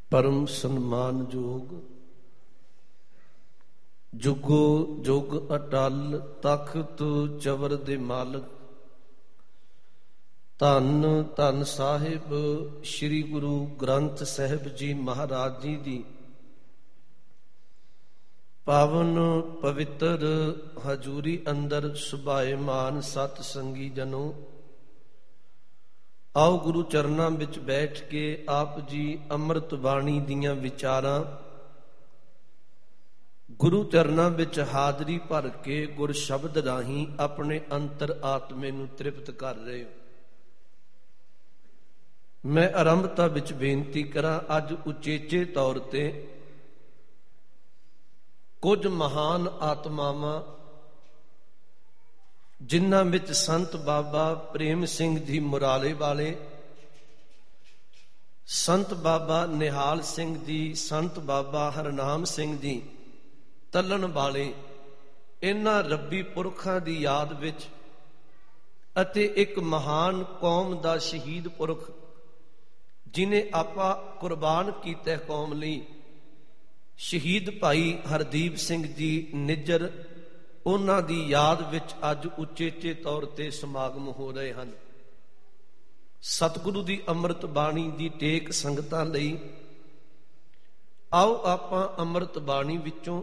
ਪਰਮ ਸਨਮਾਨਯੋਗ ਜੁਗੋ ਜੁਗ ਅਟਲ ਤਖਤ ਚਵਰ ਦੇ ਮਾਲਕ ਧੰਨ ਧੰਨ ਸਾਹਿਬ ਸ੍ਰੀ ਗੁਰੂ ਗ੍ਰੰਥ ਸਾਹਿਬ ਜੀ ਮਹਾਰਾਜ ਜੀ ਦੀ ਪਾਵਨ ਪਵਿੱਤਰ ਹਜ਼ੂਰੀ ਅੰਦਰ ਸੁਭਾਏਮਾਨ ਸਤ ਸੰਗੀ ਜਨੋ, ਆਓ ਗੁਰੂ ਚਰਨਾਂ ਵਿੱਚ ਬੈਠ ਕੇ ਆਪ ਜੀ ਅੰਮ੍ਰਿਤ ਬਾਣੀ ਦੀਆਂ ਵਿਚਾਰਾਂ ਗੁਰੂ ਚਰਨਾਂ ਵਿੱਚ ਹਾਜ਼ਰੀ ਭਰ ਕੇ ਗੁਰ ਸ਼ਬਦ ਰਾਹੀਂ ਆਪਣੇ ਅੰਤਰ ਆਤਮੇ ਨੂੰ ਤ੍ਰਿਪਤ ਕਰ ਰਹੇ ਹੋ। ਮੈਂ ਆਰੰਭਤਾ ਵਿੱਚ ਬੇਨਤੀ ਕਰਾਂ, ਅੱਜ ਉਚੇਚੇ ਤੌਰ ਤੇ ਕੁਝ ਮਹਾਨ ਆਤਮਾਵਾਂ ਜਿਨ੍ਹਾਂ ਵਿੱਚ ਸੰਤ ਬਾਬਾ ਪ੍ਰੇਮ ਸਿੰਘ ਜੀ ਮੁਰਾਲੇ ਵਾਲੇ, ਸੰਤ ਬਾਬਾ ਨਿਹਾਲ ਸਿੰਘ ਜੀ, ਸੰਤ ਬਾਬਾ ਹਰਨਾਮ ਸਿੰਘ ਜੀ ਤਲਣ ਵਾਲੇ, ਇਹਨਾਂ ਰੱਬੀ ਪੁਰਖਾਂ ਦੀ ਯਾਦ ਵਿੱਚ ਅਤੇ ਇੱਕ ਮਹਾਨ ਕੌਮ ਦਾ ਸ਼ਹੀਦ ਪੁਰਖ ਜਿਨੇ ਆਪਾ ਕੁਰਬਾਨ ਕੀਤਾ ਕੌਮ ਲਈ, ਸ਼ਹੀਦ ਭਾਈ ਹਰਦੀਪ ਸਿੰਘ ਜੀ ਨਿੱਜਰ, ਉਹਨਾਂ ਦੀ ਯਾਦ ਵਿੱਚ ਅੱਜ ਉਚੇਚੇ ਤੌਰ ਤੇ ਸਮਾਗਮ ਹੋ ਰਹੇ ਹਨ। ਸਤਿਗੁਰੂ ਦੀ ਅੰਮ੍ਰਿਤ ਬਾਣੀ ਦੀ ਟੇਕ ਸੰਗਤਾਂ ਲਈ ਆਓ ਆਪਾਂ ਅੰਮ੍ਰਿਤ ਬਾਣੀ ਵਿੱਚੋਂ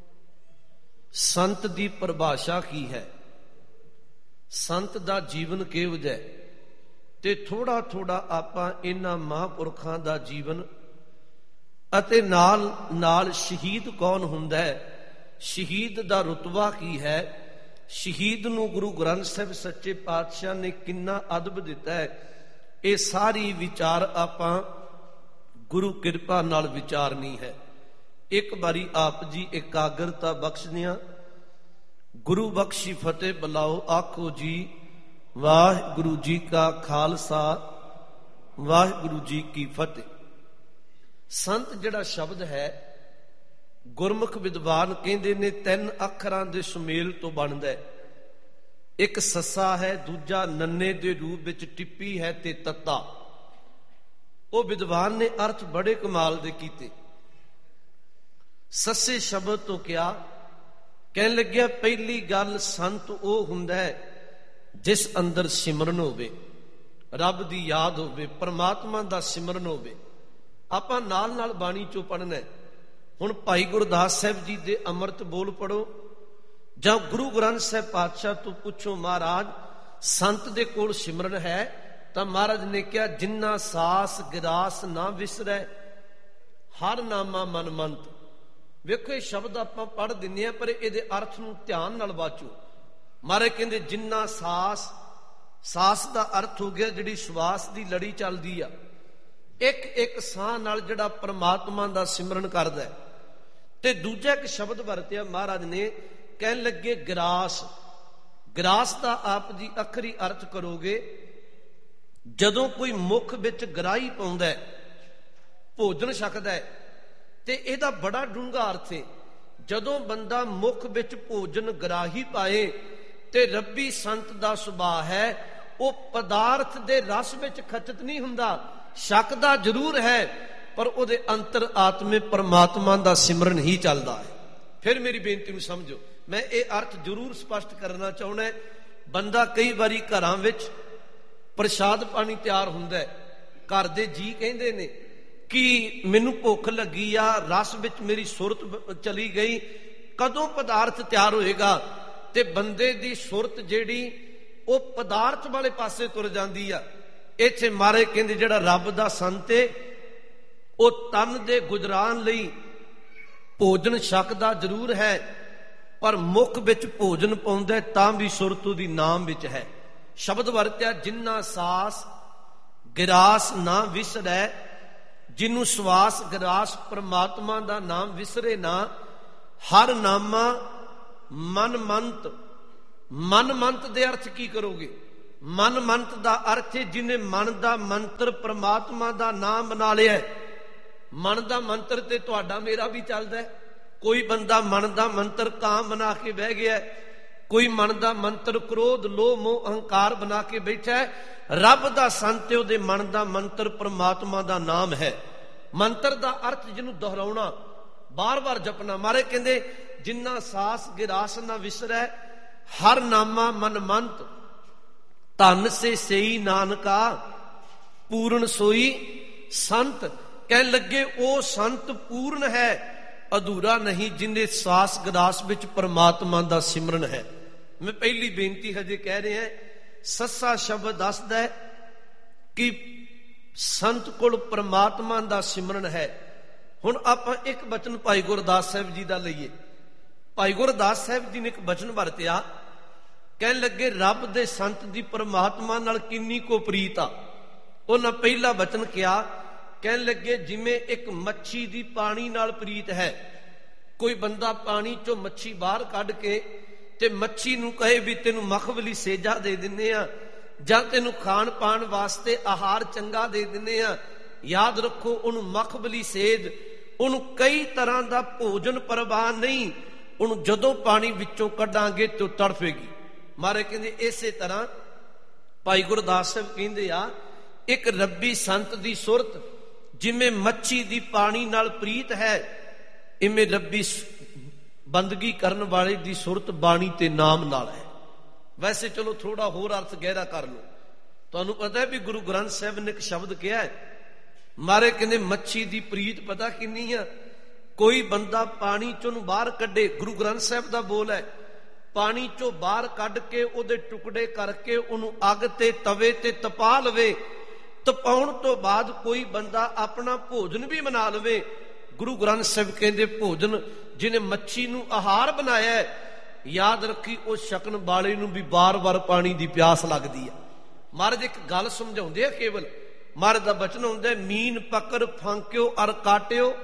ਸੰਤ ਦੀ ਪਰਿਭਾਸ਼ਾ ਕੀ ਹੈ, ਸੰਤ ਦਾ ਜੀਵਨ ਕਿਹੋ ਜਿਹਾ, ਤੇ ਥੋੜਾ ਥੋੜਾ ਆਪਾਂ ਇਹਨਾਂ ਮਹਾਂਪੁਰਖਾਂ ਦਾ ਜੀਵਨ ਅਤੇ ਨਾਲ ਨਾਲ ਸ਼ਹੀਦ ਕੌਣ ਹੁੰਦਾ ਹੈ, ਸ਼ਹੀਦ ਦਾ ਰੁਤਬਾ ਕੀ ਹੈ, ਸ਼ਹੀਦ ਨੂੰ ਗੁਰੂ ਗ੍ਰੰਥ ਸਾਹਿਬ ਸੱਚੇ ਪਾਤਸ਼ਾਹ ਨੇ ਕਿੰਨਾ ਅਦਬ ਦਿੱਤਾ ਹੈ, ਇਹ ਸਾਰੀ ਵਿਚਾਰ ਆਪਾਂ ਗੁਰੂ ਕਿਰਪਾ ਨਾਲ ਵਿਚਾਰਨੀ ਹੈ। ਇੱਕ ਵਾਰੀ ਆਪ ਜੀ ਇਕਾਗਰਤਾ ਬਖਸ਼ਦਿਆਂ ਗੁਰੂ ਬਖਸ਼ੀ ਫਤਿਹ ਬੁਲਾਓ, ਆਖੋ ਜੀ ਵਾਹਿਗੁਰੂ ਜੀ ਕਾ ਖਾਲਸਾ ਵਾਹਿਗੁਰੂ ਜੀ ਕੀ ਫਤਿਹ। ਸੰਤ ਜਿਹੜਾ ਸ਼ਬਦ ਹੈ ਗੁਰਮੁਖ ਵਿਦਵਾਨ ਕਹਿੰਦੇ ਨੇ 3 ਅੱਖਰਾਂ ਦੇ ਸੁਮੇਲ ਤੋਂ ਬਣਦਾ ਹੈ। ਇੱਕ ਸੱਸਾ ਹੈ, ਦੂਜਾ ਨੰਨੇ ਦੇ ਰੂਪ ਵਿੱਚ ਟਿੱਪੀ ਹੈ ਤੇ ਤੱਤਾ। ਉਹ ਵਿਦਵਾਨ ਨੇ ਅਰਥ ਬੜੇ ਕਮਾਲ ਦੇ ਕੀਤੇ। ਸੱਸੇ ਸ਼ਬਦ ਤੋਂ ਕਿਹਾ, ਕਹਿਣ ਲੱਗਿਆ ਪਹਿਲੀ ਗੱਲ ਸੰਤ ਉਹ ਹੁੰਦਾ ਹੈ ਜਿਸ ਅੰਦਰ ਸਿਮਰਨ ਹੋਵੇ, ਰੱਬ ਦੀ ਯਾਦ ਹੋਵੇ, ਪਰਮਾਤਮਾ ਦਾ ਸਿਮਰਨ ਹੋਵੇ। ਆਪਾਂ ਨਾਲ ਨਾਲ ਬਾਣੀ ਚੋਂ ਪੜ੍ਹਨਾ। ਹੁਣ ਭਾਈ ਗੁਰਦਾਸ ਸਾਹਿਬ ਜੀ ਦੇ ਅੰਮ੍ਰਿਤ ਬੋਲ ਪੜੋ ਜਾਂ ਗੁਰੂ ਗ੍ਰੰਥ ਸਾਹਿਬ ਪਾਤਸ਼ਾਹ ਤੋਂ ਪੁੱਛੋ, ਮਹਾਰਾਜ ਸੰਤ ਦੇ ਕੋਲ ਸਿਮਰਨ ਹੈ? ਤਾਂ ਮਹਾਰਾਜ ਨੇ ਕਿਹਾ, ਜਿੰਨਾ ਸਾਸ ਗਿਰਾਸ ਨਾ ਵਿਸਰੈ ਹਰ ਨਾਮਾ ਮਨ ਮੰਤ। ਵੇਖੋ ਇਹ ਸ਼ਬਦ ਆਪਾਂ ਪੜ੍ਹ ਦਿੰਦੇ ਹਾਂ, ਪਰ ਇਹਦੇ ਅਰਥ ਨੂੰ ਧਿਆਨ ਨਾਲ ਵਾਚੋ। ਮਹਾਰਾਜ ਕਹਿੰਦੇ ਜਿੰਨਾ ਸਾਸ, ਸਾਸ ਦਾ ਅਰਥ ਹੋ ਗਿਆ ਜਿਹੜੀ ਸਵਾਸ ਦੀ ਲੜੀ ਚੱਲਦੀ ਆ, ਇੱਕ ਇੱਕ ਸਾਹ ਨਾਲ ਜਿਹੜਾ ਪਰਮਾਤਮਾ ਦਾ ਸਿਮਰਨ ਕਰਦਾ। ਤੇ ਦੂਜਾ ਇੱਕ ਸ਼ਬਦ ਵਰਤਿਆ ਮਹਾਰਾਜ ਨੇ, ਕਹਿਣ ਲੱਗੇ ਗਿਰਾਸ। ਗਿਰਾਸ ਦਾ ਆਪ ਜੀ ਅੱਖਰੀ ਅਰਥ ਕਰੋਗੇ, ਜਦੋਂ ਕੋਈ ਮੁੱਖ ਵਿੱਚ ਗਰਾਹੀ ਪਾਉਂਦਾ, ਭੋਜਨ ਛਕਦਾ, ਤੇ ਇਹਦਾ ਬੜਾ ਡੂੰਘਾ ਅਰਥ ਹੈ। ਜਦੋਂ ਬੰਦਾ ਮੁੱਖ ਵਿੱਚ ਭੋਜਨ ਗਰਾਹੀ ਪਾਏ ਤੇ ਰੱਬੀ ਸੰਤ ਦਾ ਸੁਭਾਅ ਹੈ, ਉਹ ਪਦਾਰਥ ਦੇ ਰਸ ਵਿੱਚ ਖਚਤ ਨਹੀਂ ਹੁੰਦਾ, ਛਕਦਾ ਜ਼ਰੂਰ ਹੈ, ਪਰ ਉਹਦੇ ਅੰਤਰ ਆਤਮੇ ਪਰਮਾਤਮਾ ਦਾ ਸਿਮਰਨ ਹੀ ਚੱਲਦਾ ਹੈ। ਫਿਰ ਮੇਰੀ ਬੇਨਤੀ ਨੂੰ ਸਮਝੋ, ਮੈਂ ਇਹ ਅਰਥ ਜ਼ਰੂਰ ਸਪਸ਼ਟ ਕਰਨਾ ਚਾਹੁੰਦਾ। ਬੰਦਾ ਕਈ ਵਾਰੀ ਘਰਾਂ ਵਿੱਚ ਪ੍ਰਸ਼ਾਦ ਪਾਣੀ ਤਿਆਰ ਹੁੰਦਾ, ਘਰ ਦੇ ਜੀ ਕਹਿੰਦੇ ਨੇ ਕਿ ਮੈਨੂੰ ਭੁੱਖ ਲੱਗੀ ਆ, ਰਸ ਵਿੱਚ ਮੇਰੀ ਸੁਰਤ ਚਲੀ ਗਈ, ਕਦੋਂ ਪਦਾਰਥ ਤਿਆਰ ਹੋਏਗਾ? ਤੇ ਬੰਦੇ ਦੀ ਸੁਰਤ ਜਿਹੜੀ ਉਹ ਪਦਾਰਥ ਵਾਲੇ ਪਾਸੇ ਤੁਰ ਜਾਂਦੀ ਆ। ਇੱਥੇ ਮਹਾਰਾਜ ਕਹਿੰਦੇ ਜਿਹੜਾ ਰੱਬ ਦਾ ਸੰਤ ਏ, ਉਹ ਤਨ ਦੇ ਗੁਜ਼ਰਾਨ ਲਈ ਭੋਜਨ ਛਕਦਾ ਜ਼ਰੂਰ ਹੈ, ਪਰ ਮੁੱਖ ਵਿੱਚ ਭੋਜਨ ਪਾਉਂਦਾ ਤਾਂ ਵੀ ਸੁਰਤ ਉਹਦੀ ਨਾਮ ਵਿੱਚ ਹੈ। ਸ਼ਬਦ ਵਰਤਿਆ ਜਿੰਨਾ ਸਾਸ ਗਿਰਾਸ ਨਾ ਵਿਸਰੈ, ਜਿਹਨੂੰ ਸਵਾਸ ਗਿਰਾਸ ਪਰਮਾਤਮਾ ਦਾ ਨਾਮ ਵਿਸਰੇ ਨਾ। ਹਰ ਨਾਮਾ ਮਨ ਮੰਤ। ਮਨ ਮੰਤ ਦੇ ਅਰਥ ਕੀ ਕਰੋਗੇ? ਮਨ ਮੰਤ ਦਾ ਅਰਥ ਹੈ ਜਿਹਨੇ ਮਨ ਦਾ ਮੰਤਰ ਪਰਮਾਤਮਾ ਦਾ ਨਾਮ ਬਣਾ ਲਿਆ। ਮਨ ਦਾ ਮੰਤਰ ਤੇ ਤੁਹਾਡਾ ਮੇਰਾ ਵੀ ਚੱਲਦਾ। ਕੋਈ ਬੰਦਾ ਮਨ ਦਾ ਮੰਤਰ ਕਾਮ ਬਣਾ ਕੇ ਬਹਿ ਗਿਆ, ਕੋਈ ਮਨ ਦਾ ਮੰਤਰ ਕ੍ਰੋਧ ਲੋਭ ਮੋਹ ਅਹੰਕਾਰ ਬਣਾ ਕੇ ਬੈਠਾ ਹੈ। ਰੱਬ ਦਾ ਸੰਤ ਉਹਦੇ ਮਨ ਦਾ ਮੰਤਰ ਪਰਮਾਤਮਾ ਦਾ ਨਾਮ ਹੈ। ਮੰਤਰ ਦਾ ਅਰਥ ਜਿਹਨੂੰ ਦੁਹਰਾਉਣਾ, ਬਾਰ-ਬਾਰ ਜਪਣਾ। ਮਹਾਰਾਜ ਕਹਿੰਦੇ ਜਿੰਨਾ ਸਾਸ ਗਿਰਾਸ ਨਾ ਵਿਸਰੈ, ਹਰ ਨਾਮਾ ਮਨ ਮੰਤ, ਧਨ ਸੇ ਸਈ ਨਾਨਕਾ, ਪੂਰਨ ਸੋਈ ਸੰਤ। ਕਹਿਣ ਲੱਗੇ ਉਹ ਸੰਤ ਪੂਰਨ ਹੈ, ਅਧੂਰਾ ਨਹੀਂ, ਜਿੰਨੇ ਸਾਸ ਗਿਰਾਸ ਵਿੱਚ ਪਰਮਾਤਮਾ ਦਾ ਸਿਮਰਨ ਹੈ। ਮੈਂ ਪਹਿਲੀ ਬੇਨਤੀ ਹਜੇ ਕਹਿ ਰਿਹਾ, ਸੱਸਾ ਸ਼ਬਦ ਦੱਸਦਾ ਕਿ ਸੰਤ ਕੋਲ ਪਰਮਾਤਮਾ ਦਾ ਸਿਮਰਨ ਹੈ। ਹੁਣ ਆਪਾਂ ਇੱਕ ਬਚਨ ਭਾਈ ਗੁਰਦਾਸ ਸਾਹਿਬ ਜੀ ਦਾ ਲਈਏ। ਭਾਈ ਗੁਰਦਾਸ ਸਾਹਿਬ ਜੀ ਨੇ ਇੱਕ ਬਚਨ ਵਰਤਿਆ, ਕਹਿਣ ਲੱਗੇ ਰੱਬ ਦੇ ਸੰਤ ਦੀ ਪਰਮਾਤਮਾ ਨਾਲ ਕਿੰਨੀ ਕੋ ਪ੍ਰੀਤ ਆ। ਉਹਨਾਂ ਪਹਿਲਾ ਬਚਨ ਕਿਹਾ, ਕਹਿਣ ਲੱਗੇ ਜਿਵੇਂ ਇੱਕ ਮੱਛੀ ਦੀ ਪਾਣੀ ਨਾਲ ਪ੍ਰੀਤ ਹੈ। ਕੋਈ ਬੰਦਾ ਪਾਣੀ ਚੋਂ ਮੱਛੀ ਬਾਹਰ ਕੱਢ ਕੇ ਤੇ ਮੱਛੀ ਨੂੰ ਕਹੇ ਵੀ ਤੈਨੂੰ ਮਖਮਲੀ ਸੇਜਾ ਦੇ ਦਿੰਨੇ ਆ, ਜਾਂ ਤੈਨੂੰ ਖਾਣ ਪਾਣ ਵਾਸਤੇ ਆਹਾਰ ਚੰਗਾ ਦੇ ਦਿੰਨੇ ਆ, ਯਾਦ ਰੱਖੋ ਉਹਨੂੰ ਮਖਮਲੀ ਸੇਜ, ਉਹਨੂੰ ਕਈ ਤਰ੍ਹਾਂ ਦਾ ਭੋਜਨ ਪ੍ਰਵਾਨ ਨਹੀਂ, ਉਹਨੂੰ ਜਦੋਂ ਪਾਣੀ ਵਿੱਚੋਂ ਕੱਢਾਂਗੇ ਤੇ ਉਹ ਤੜਫੇਗੀ। ਮਹਾਰਾਜ ਕਹਿੰਦੇ ਇਸੇ ਤਰ੍ਹਾਂ ਭਾਈ ਗੁਰਦਾਸ ਸਾਹਿਬ ਕਹਿੰਦੇ ਆ, ਇੱਕ ਰੱਬੀ ਸੰਤ ਦੀ ਸੁਰਤ ਜਿਵੇਂ ਮੱਛੀ ਦੀ ਪਾਣੀ ਨਾਲ ਪ੍ਰੀਤ ਹੈ, ਇਵੇਂ ਰੱਬੀ ਬੰਦਗੀ ਕਰਨ ਵਾਲੇ ਦੀ ਸੁਰਤ ਬਾਣੀ ਤੇ ਨਾਮ ਨਾਲ ਹੈ। ਵੈਸੇ ਚਲੋ ਥੋੜਾ ਹੋਰ ਅਰਥ ਗਹਿਰਾ ਕਰ ਲਓ। ਤੁਹਾਨੂੰ ਪਤਾ ਹੈ ਵੀ ਗੁਰੂ ਗ੍ਰੰਥ ਸਾਹਿਬ ਨੇ ਇੱਕ ਸ਼ਬਦ ਕਿਹਾ ਹੈ, ਮਹਾਰਾਜ ਕਹਿੰਦੇ ਮੱਛੀ ਦੀ ਪ੍ਰੀਤ ਪਤਾ ਕਿੰਨੀ ਆ। ਕੋਈ ਬੰਦਾ ਪਾਣੀ ਚੋਂ ਨੂੰ ਬਾਹਰ ਕੱਢੇ, ਗੁਰੂ ਗ੍ਰੰਥ ਸਾਹਿਬ ਦਾ ਬੋਲ ਹੈ, ਪਾਣੀ ਚੋਂ ਬਾਹਰ ਕੱਢ ਕੇ ਉਹਦੇ ਟੁਕੜੇ ਕਰਕੇ ਉਹਨੂੰ ਅੱਗ ਤੇ ਤਵੇ ਤੇ ਤਪਾ ਲਵੇ, ਤਪਾਉਣ ਤੋਂ ਬਾਅਦ ਕੋਈ ਬੰਦਾ ਆਪਣਾ ਭੋਜਨ ਵੀ ਬਣਾ ਲਵੇ। ਗੁਰੂ ਗ੍ਰੰਥ ਸਾਹਿਬ ਕਹਿੰਦੇ ਭੋਜਨ ਜਿਹਨੇ ਮੱਛੀ ਨੂੰ ਆਹਾਰ ਬਣਾਇਆ, ਯਾਦ ਰੱਖੀ ਉਹ ਛਕਣ ਵਾਲੇ ਨੂੰ ਵੀ ਬਾਰ-ਬਾਰ ਪਾਣੀ ਦੀ ਪਿਆਸ ਲੱਗਦੀ ਆ। ਮਹਾਰਾਜ ਇੱਕ ਗੱਲ ਸਮਝਾਉਂਦੇ ਆ ਕੇਵਲ, ਮਹਾਰਾਜ ਦਾ ਬਚਨ ਹੁੰਦਾ, ਮੀਨ ਪਕੜ ਫਾਂਕਿਓ ਅਰ ਕਾਟਿਓ,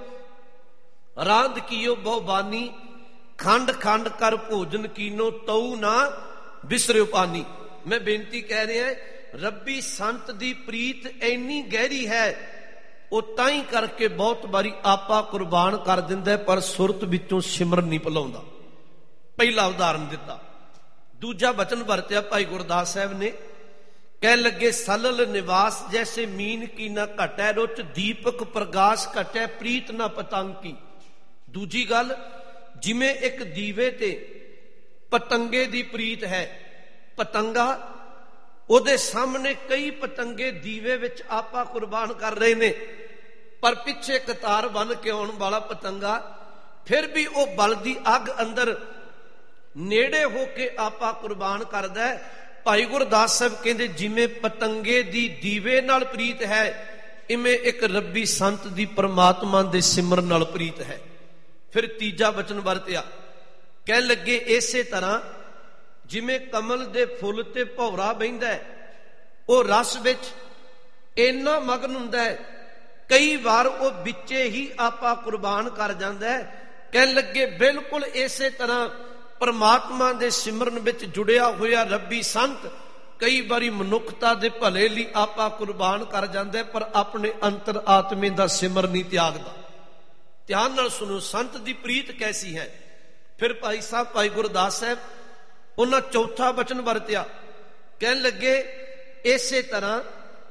ਰਾਂਦ ਕੀਓ ਬਹੁ ਬਾਨੀ, ਖੰਡ ਖੰਡ ਕਰ ਭੋਜਨ ਕੀਨੋ, ਤਉ ਨਾ ਬਿਸਰਿਓ ਪਾਨੀ। ਮੈਂ ਬੇਨਤੀ ਕਹਿ ਰਿਹਾ, ਰੱਬੀ ਸੰਤ ਦੀ ਪ੍ਰੀਤ ਇੰਨੀ ਗਹਿਰੀ ਹੈ, ਉਹ ਤਾਂ ਹੀ ਕਰਕੇ ਬਹੁਤ ਵਾਰੀ ਆਪਾ ਕੁਰਬਾਨ ਕਰ ਦਿੰਦਾ, ਪਰ ਸੁਰਤ ਵਿੱਚੋਂ ਸਿਮਰਨ ਨਹੀਂ ਭੁਲਾਉਂਦਾ। ਪਹਿਲਾ ਉਦਾਹਰਨ ਦਿੱਤਾ। ਦੂਜਾ ਬਚਨ ਵਰਤਿਆ ਭਾਈ ਗੁਰਦਾਸ ਸਾਹਿਬ ਨੇ, ਕਹਿਣ ਲੱਗੇ ਸਲਲ ਨਿਵਾਸ ਜੈਸੇ ਮੀਨ ਕੀ ਨਾ ਘਟੈ ਰੁਚ, ਦੀਪਕ ਪ੍ਰਗਾਸ਼ ਘਟੈ ਪ੍ਰੀਤ ਨਾ ਪਤੰਗ ਕੀ। ਦੂਜੀ ਗੱਲ, ਜਿਵੇਂ ਇੱਕ ਦੀਵੇ ਤੇ ਪਤੰਗੇ ਦੀ ਪ੍ਰੀਤ ਹੈ, ਪਤੰਗਾ ਉਹਦੇ ਸਾਹਮਣੇ ਕਈ ਪਤੰਗੇ ਦੀਵੇ ਵਿੱਚ ਆਪਾ ਕੁਰਬਾਨ ਕਰ ਰਹੇ ਨੇ, ਪਰ ਪਿੱਛੇ ਕਤਾਰ ਬਣ ਕੇ ਆਉਣ ਵਾਲਾ ਪਤੰਗਾ ਫਿਰ ਵੀ ਉਹ ਬਲਦੀ ਅੱਗ ਅੰਦਰ ਨੇੜੇ ਹੋ ਕੇ ਆਪਾ ਕੁਰਬਾਨ ਕਰਦਾ ਹੈ। ਭਾਈ ਗੁਰਦਾਸ ਸਾਹਿਬ ਕਹਿੰਦੇ ਜਿਵੇਂ ਪਤੰਗੇ ਦੀ ਦੀਵੇ ਨਾਲ ਪ੍ਰੀਤ ਹੈ, ਇਵੇਂ ਇੱਕ ਰੱਬੀ ਸੰਤ ਦੀ ਪਰਮਾਤਮਾ ਦੇ ਸਿਮਰਨ ਨਾਲ ਪ੍ਰੀਤ ਹੈ। ਫਿਰ ਤੀਜਾ ਬਚਨ ਵਰਤਿਆ, ਕਹਿਣ ਲੱਗੇ ਇਸੇ ਤਰ੍ਹਾਂ ਜਿਵੇਂ ਕਮਲ ਦੇ ਫੁੱਲ ਤੇ ਭੌਰਾ ਬਹਿੰਦਾ, ਉਹ ਰਸ ਵਿੱਚ ਇੰਨਾ ਮਗਨ ਹੁੰਦਾ ਹੈ, ਕਈ ਵਾਰ ਉਹ ਵਿੱਚੇ ਹੀ ਆਪਾ ਕੁਰਬਾਨ ਕਰ ਜਾਂਦਾ ਹੈ। ਕਹਿਣ ਲੱਗੇ ਬਿਲਕੁਲ ਇਸੇ ਤਰ੍ਹਾਂ ਪਰਮਾਤਮਾ ਦੇ ਸਿਮਰਨ ਵਿੱਚ ਜੁੜਿਆ ਹੋਇਆ ਰੱਬੀ ਸੰਤ ਕਈ ਵਾਰੀ ਮਨੁੱਖਤਾ ਦੇ ਭਲੇ ਲਈ ਆਪਾ ਕੁਰਬਾਨ ਕਰ ਜਾਂਦਾ, ਪਰ ਆਪਣੇ ਅੰਤਰ ਆਤਮੇ ਦਾ ਸਿਮਰਨ ਨਹੀਂ ਤਿਆਗਦਾ। ਧਿਆਨ ਨਾਲ ਸੁਣੋ, ਸੰਤ ਦੀ ਪ੍ਰੀਤ ਕੈਸੀ ਹੈ। ਫਿਰ ਭਾਈ ਸਾਹਿਬ ਭਾਈ ਗੁਰਦਾਸ ਸਾਹਿਬ ਉਹਨਾਂ ਚੌਥਾ ਬਚਨ ਵਰਤਿਆ, ਕਹਿਣ ਲੱਗੇ ਇਸੇ ਤਰ੍ਹਾਂ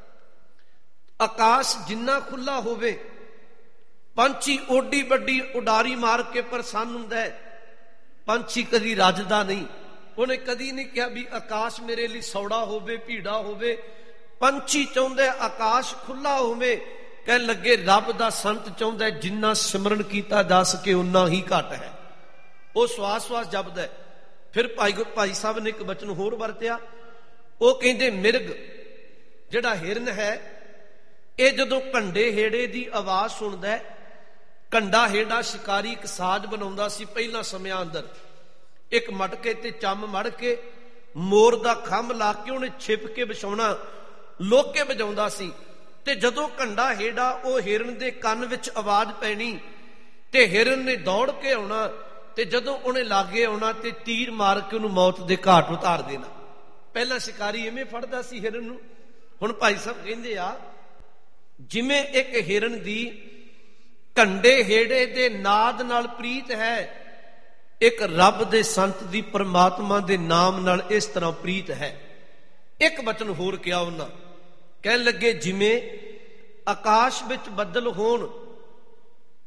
ਆਕਾਸ਼ ਜਿੰਨਾ ਖੁੱਲਾ ਹੋਵੇ, ਪੰਛੀ ਓਡੀ ਵੱਡੀ ਉਡਾਰੀ ਮਾਰ ਕੇ ਪ੍ਰਸੰਨ ਹੁੰਦਾ ਹੈ। ਪੰਛੀ ਕਦੀ ਰੱਜਦਾ ਨਹੀਂ, ਉਹਨੇ ਕਦੀ ਨਹੀਂ ਕਿਹਾ ਵੀ ਆਕਾਸ਼ ਮੇਰੇ ਲਈ ਸੌੜਾ ਹੋਵੇ, ਭੀੜਾ ਹੋਵੇ। ਪੰਛੀ ਚਾਹੁੰਦਾ ਆਕਾਸ਼ ਖੁੱਲਾ ਹੋਵੇ। ਕਹਿਣ ਲੱਗੇ ਰੱਬ ਦਾ ਸੰਤ ਚਾਹੁੰਦਾ ਜਿੰਨਾ ਸਿਮਰਨ ਕੀਤਾ ਜਾ ਸਕੇ ਉਨਾ ਹੀ ਘੱਟ ਹੈ, ਉਹ ਸਵਾਸ ਸਵਾਸ ਜਪਦਾ ਹੈ। ਫਿਰ ਭਾਈ ਸਾਹਿਬ ਨੇ ਇੱਕ ਬਚਨ ਹੋਰ ਵਰਤਿਆ, ਉਹ ਕਹਿੰਦੇ ਮਿਰਗ ਜਿਹੜਾ ਹਿਰਨ ਹੈ, ਇਹ ਜਦੋਂ ਘੰਡੇ ਹੇੜੇ ਦੀ ਆਵਾਜ਼ ਸੁਣਦਾ ਹੈ, ਘੰਡਾ ਹੇੜਾ ਸ਼ਿਕਾਰੀ ਇੱਕ ਸਾਜ਼ ਬਣਾਉਂਦਾ ਸੀ ਪਹਿਲਾਂ ਸਮਿਆਂ ਅੰਦਰ, ਇੱਕ ਮਟਕੇ ਤੇ ਚੰਮ ਮੜ ਕੇ ਮੋਰ ਦਾ ਖੰਭ ਲਾ ਕੇ ਉਹਨੇ ਛਿਪ ਕੇ ਵਿਛਾਉਣਾ, ਲੋਕ ਕੇ ਵਜਾਉਂਦਾ ਸੀ। ਤੇ ਜਦੋਂ ਘੰਡਾ ਹੇੜਾ ਉਹ ਹਿਰਨ ਦੇ ਕੰਨ ਵਿੱਚ ਆਵਾਜ਼ ਪੈਣੀ ਤੇ ਹਿਰਨ ਨੇ ਦੌੜ ਕੇ ਆਉਣਾ, ਤੇ ਜਦੋਂ ਉਹਨੇ ਲਾਗੇ ਆਉਣਾ ਤੇ ਤੀਰ ਮਾਰ ਕੇ ਉਹਨੂੰ ਮੌਤ ਦੇ ਘਾਟ ਉਤਾਰ ਦੇਣਾ। ਪਹਿਲਾਂ ਸ਼ਿਕਾਰੀ ਇਵੇਂ ਫੜਦਾ ਸੀ ਹਿਰਨ ਨੂੰ। ਹੁਣ ਭਾਈ ਸਾਹਿਬ ਕਹਿੰਦੇ ਆ ਜਿਵੇਂ ਇੱਕ ਹਿਰਨ ਦੀ ਘੰਡੇ ਹੇੜੇ ਦੇ ਨਾਦ ਨਾਲ ਪ੍ਰੀਤ ਹੈ, ਇੱਕ ਰੱਬ ਦੇ ਸੰਤ ਦੀ ਪਰਮਾਤਮਾ ਦੇ ਨਾਮ ਨਾਲ ਇਸ ਤਰ੍ਹਾਂ ਪ੍ਰੀਤ ਹੈ। ਇੱਕ ਬਚਨ ਹੋਰ ਕਿਹਾ ਉਹਨਾਂ, ਕਹਿਣ ਲੱਗੇ ਜਿਵੇਂ ਆਕਾਸ਼ ਵਿੱਚ ਬੱਦਲ ਹੋਣ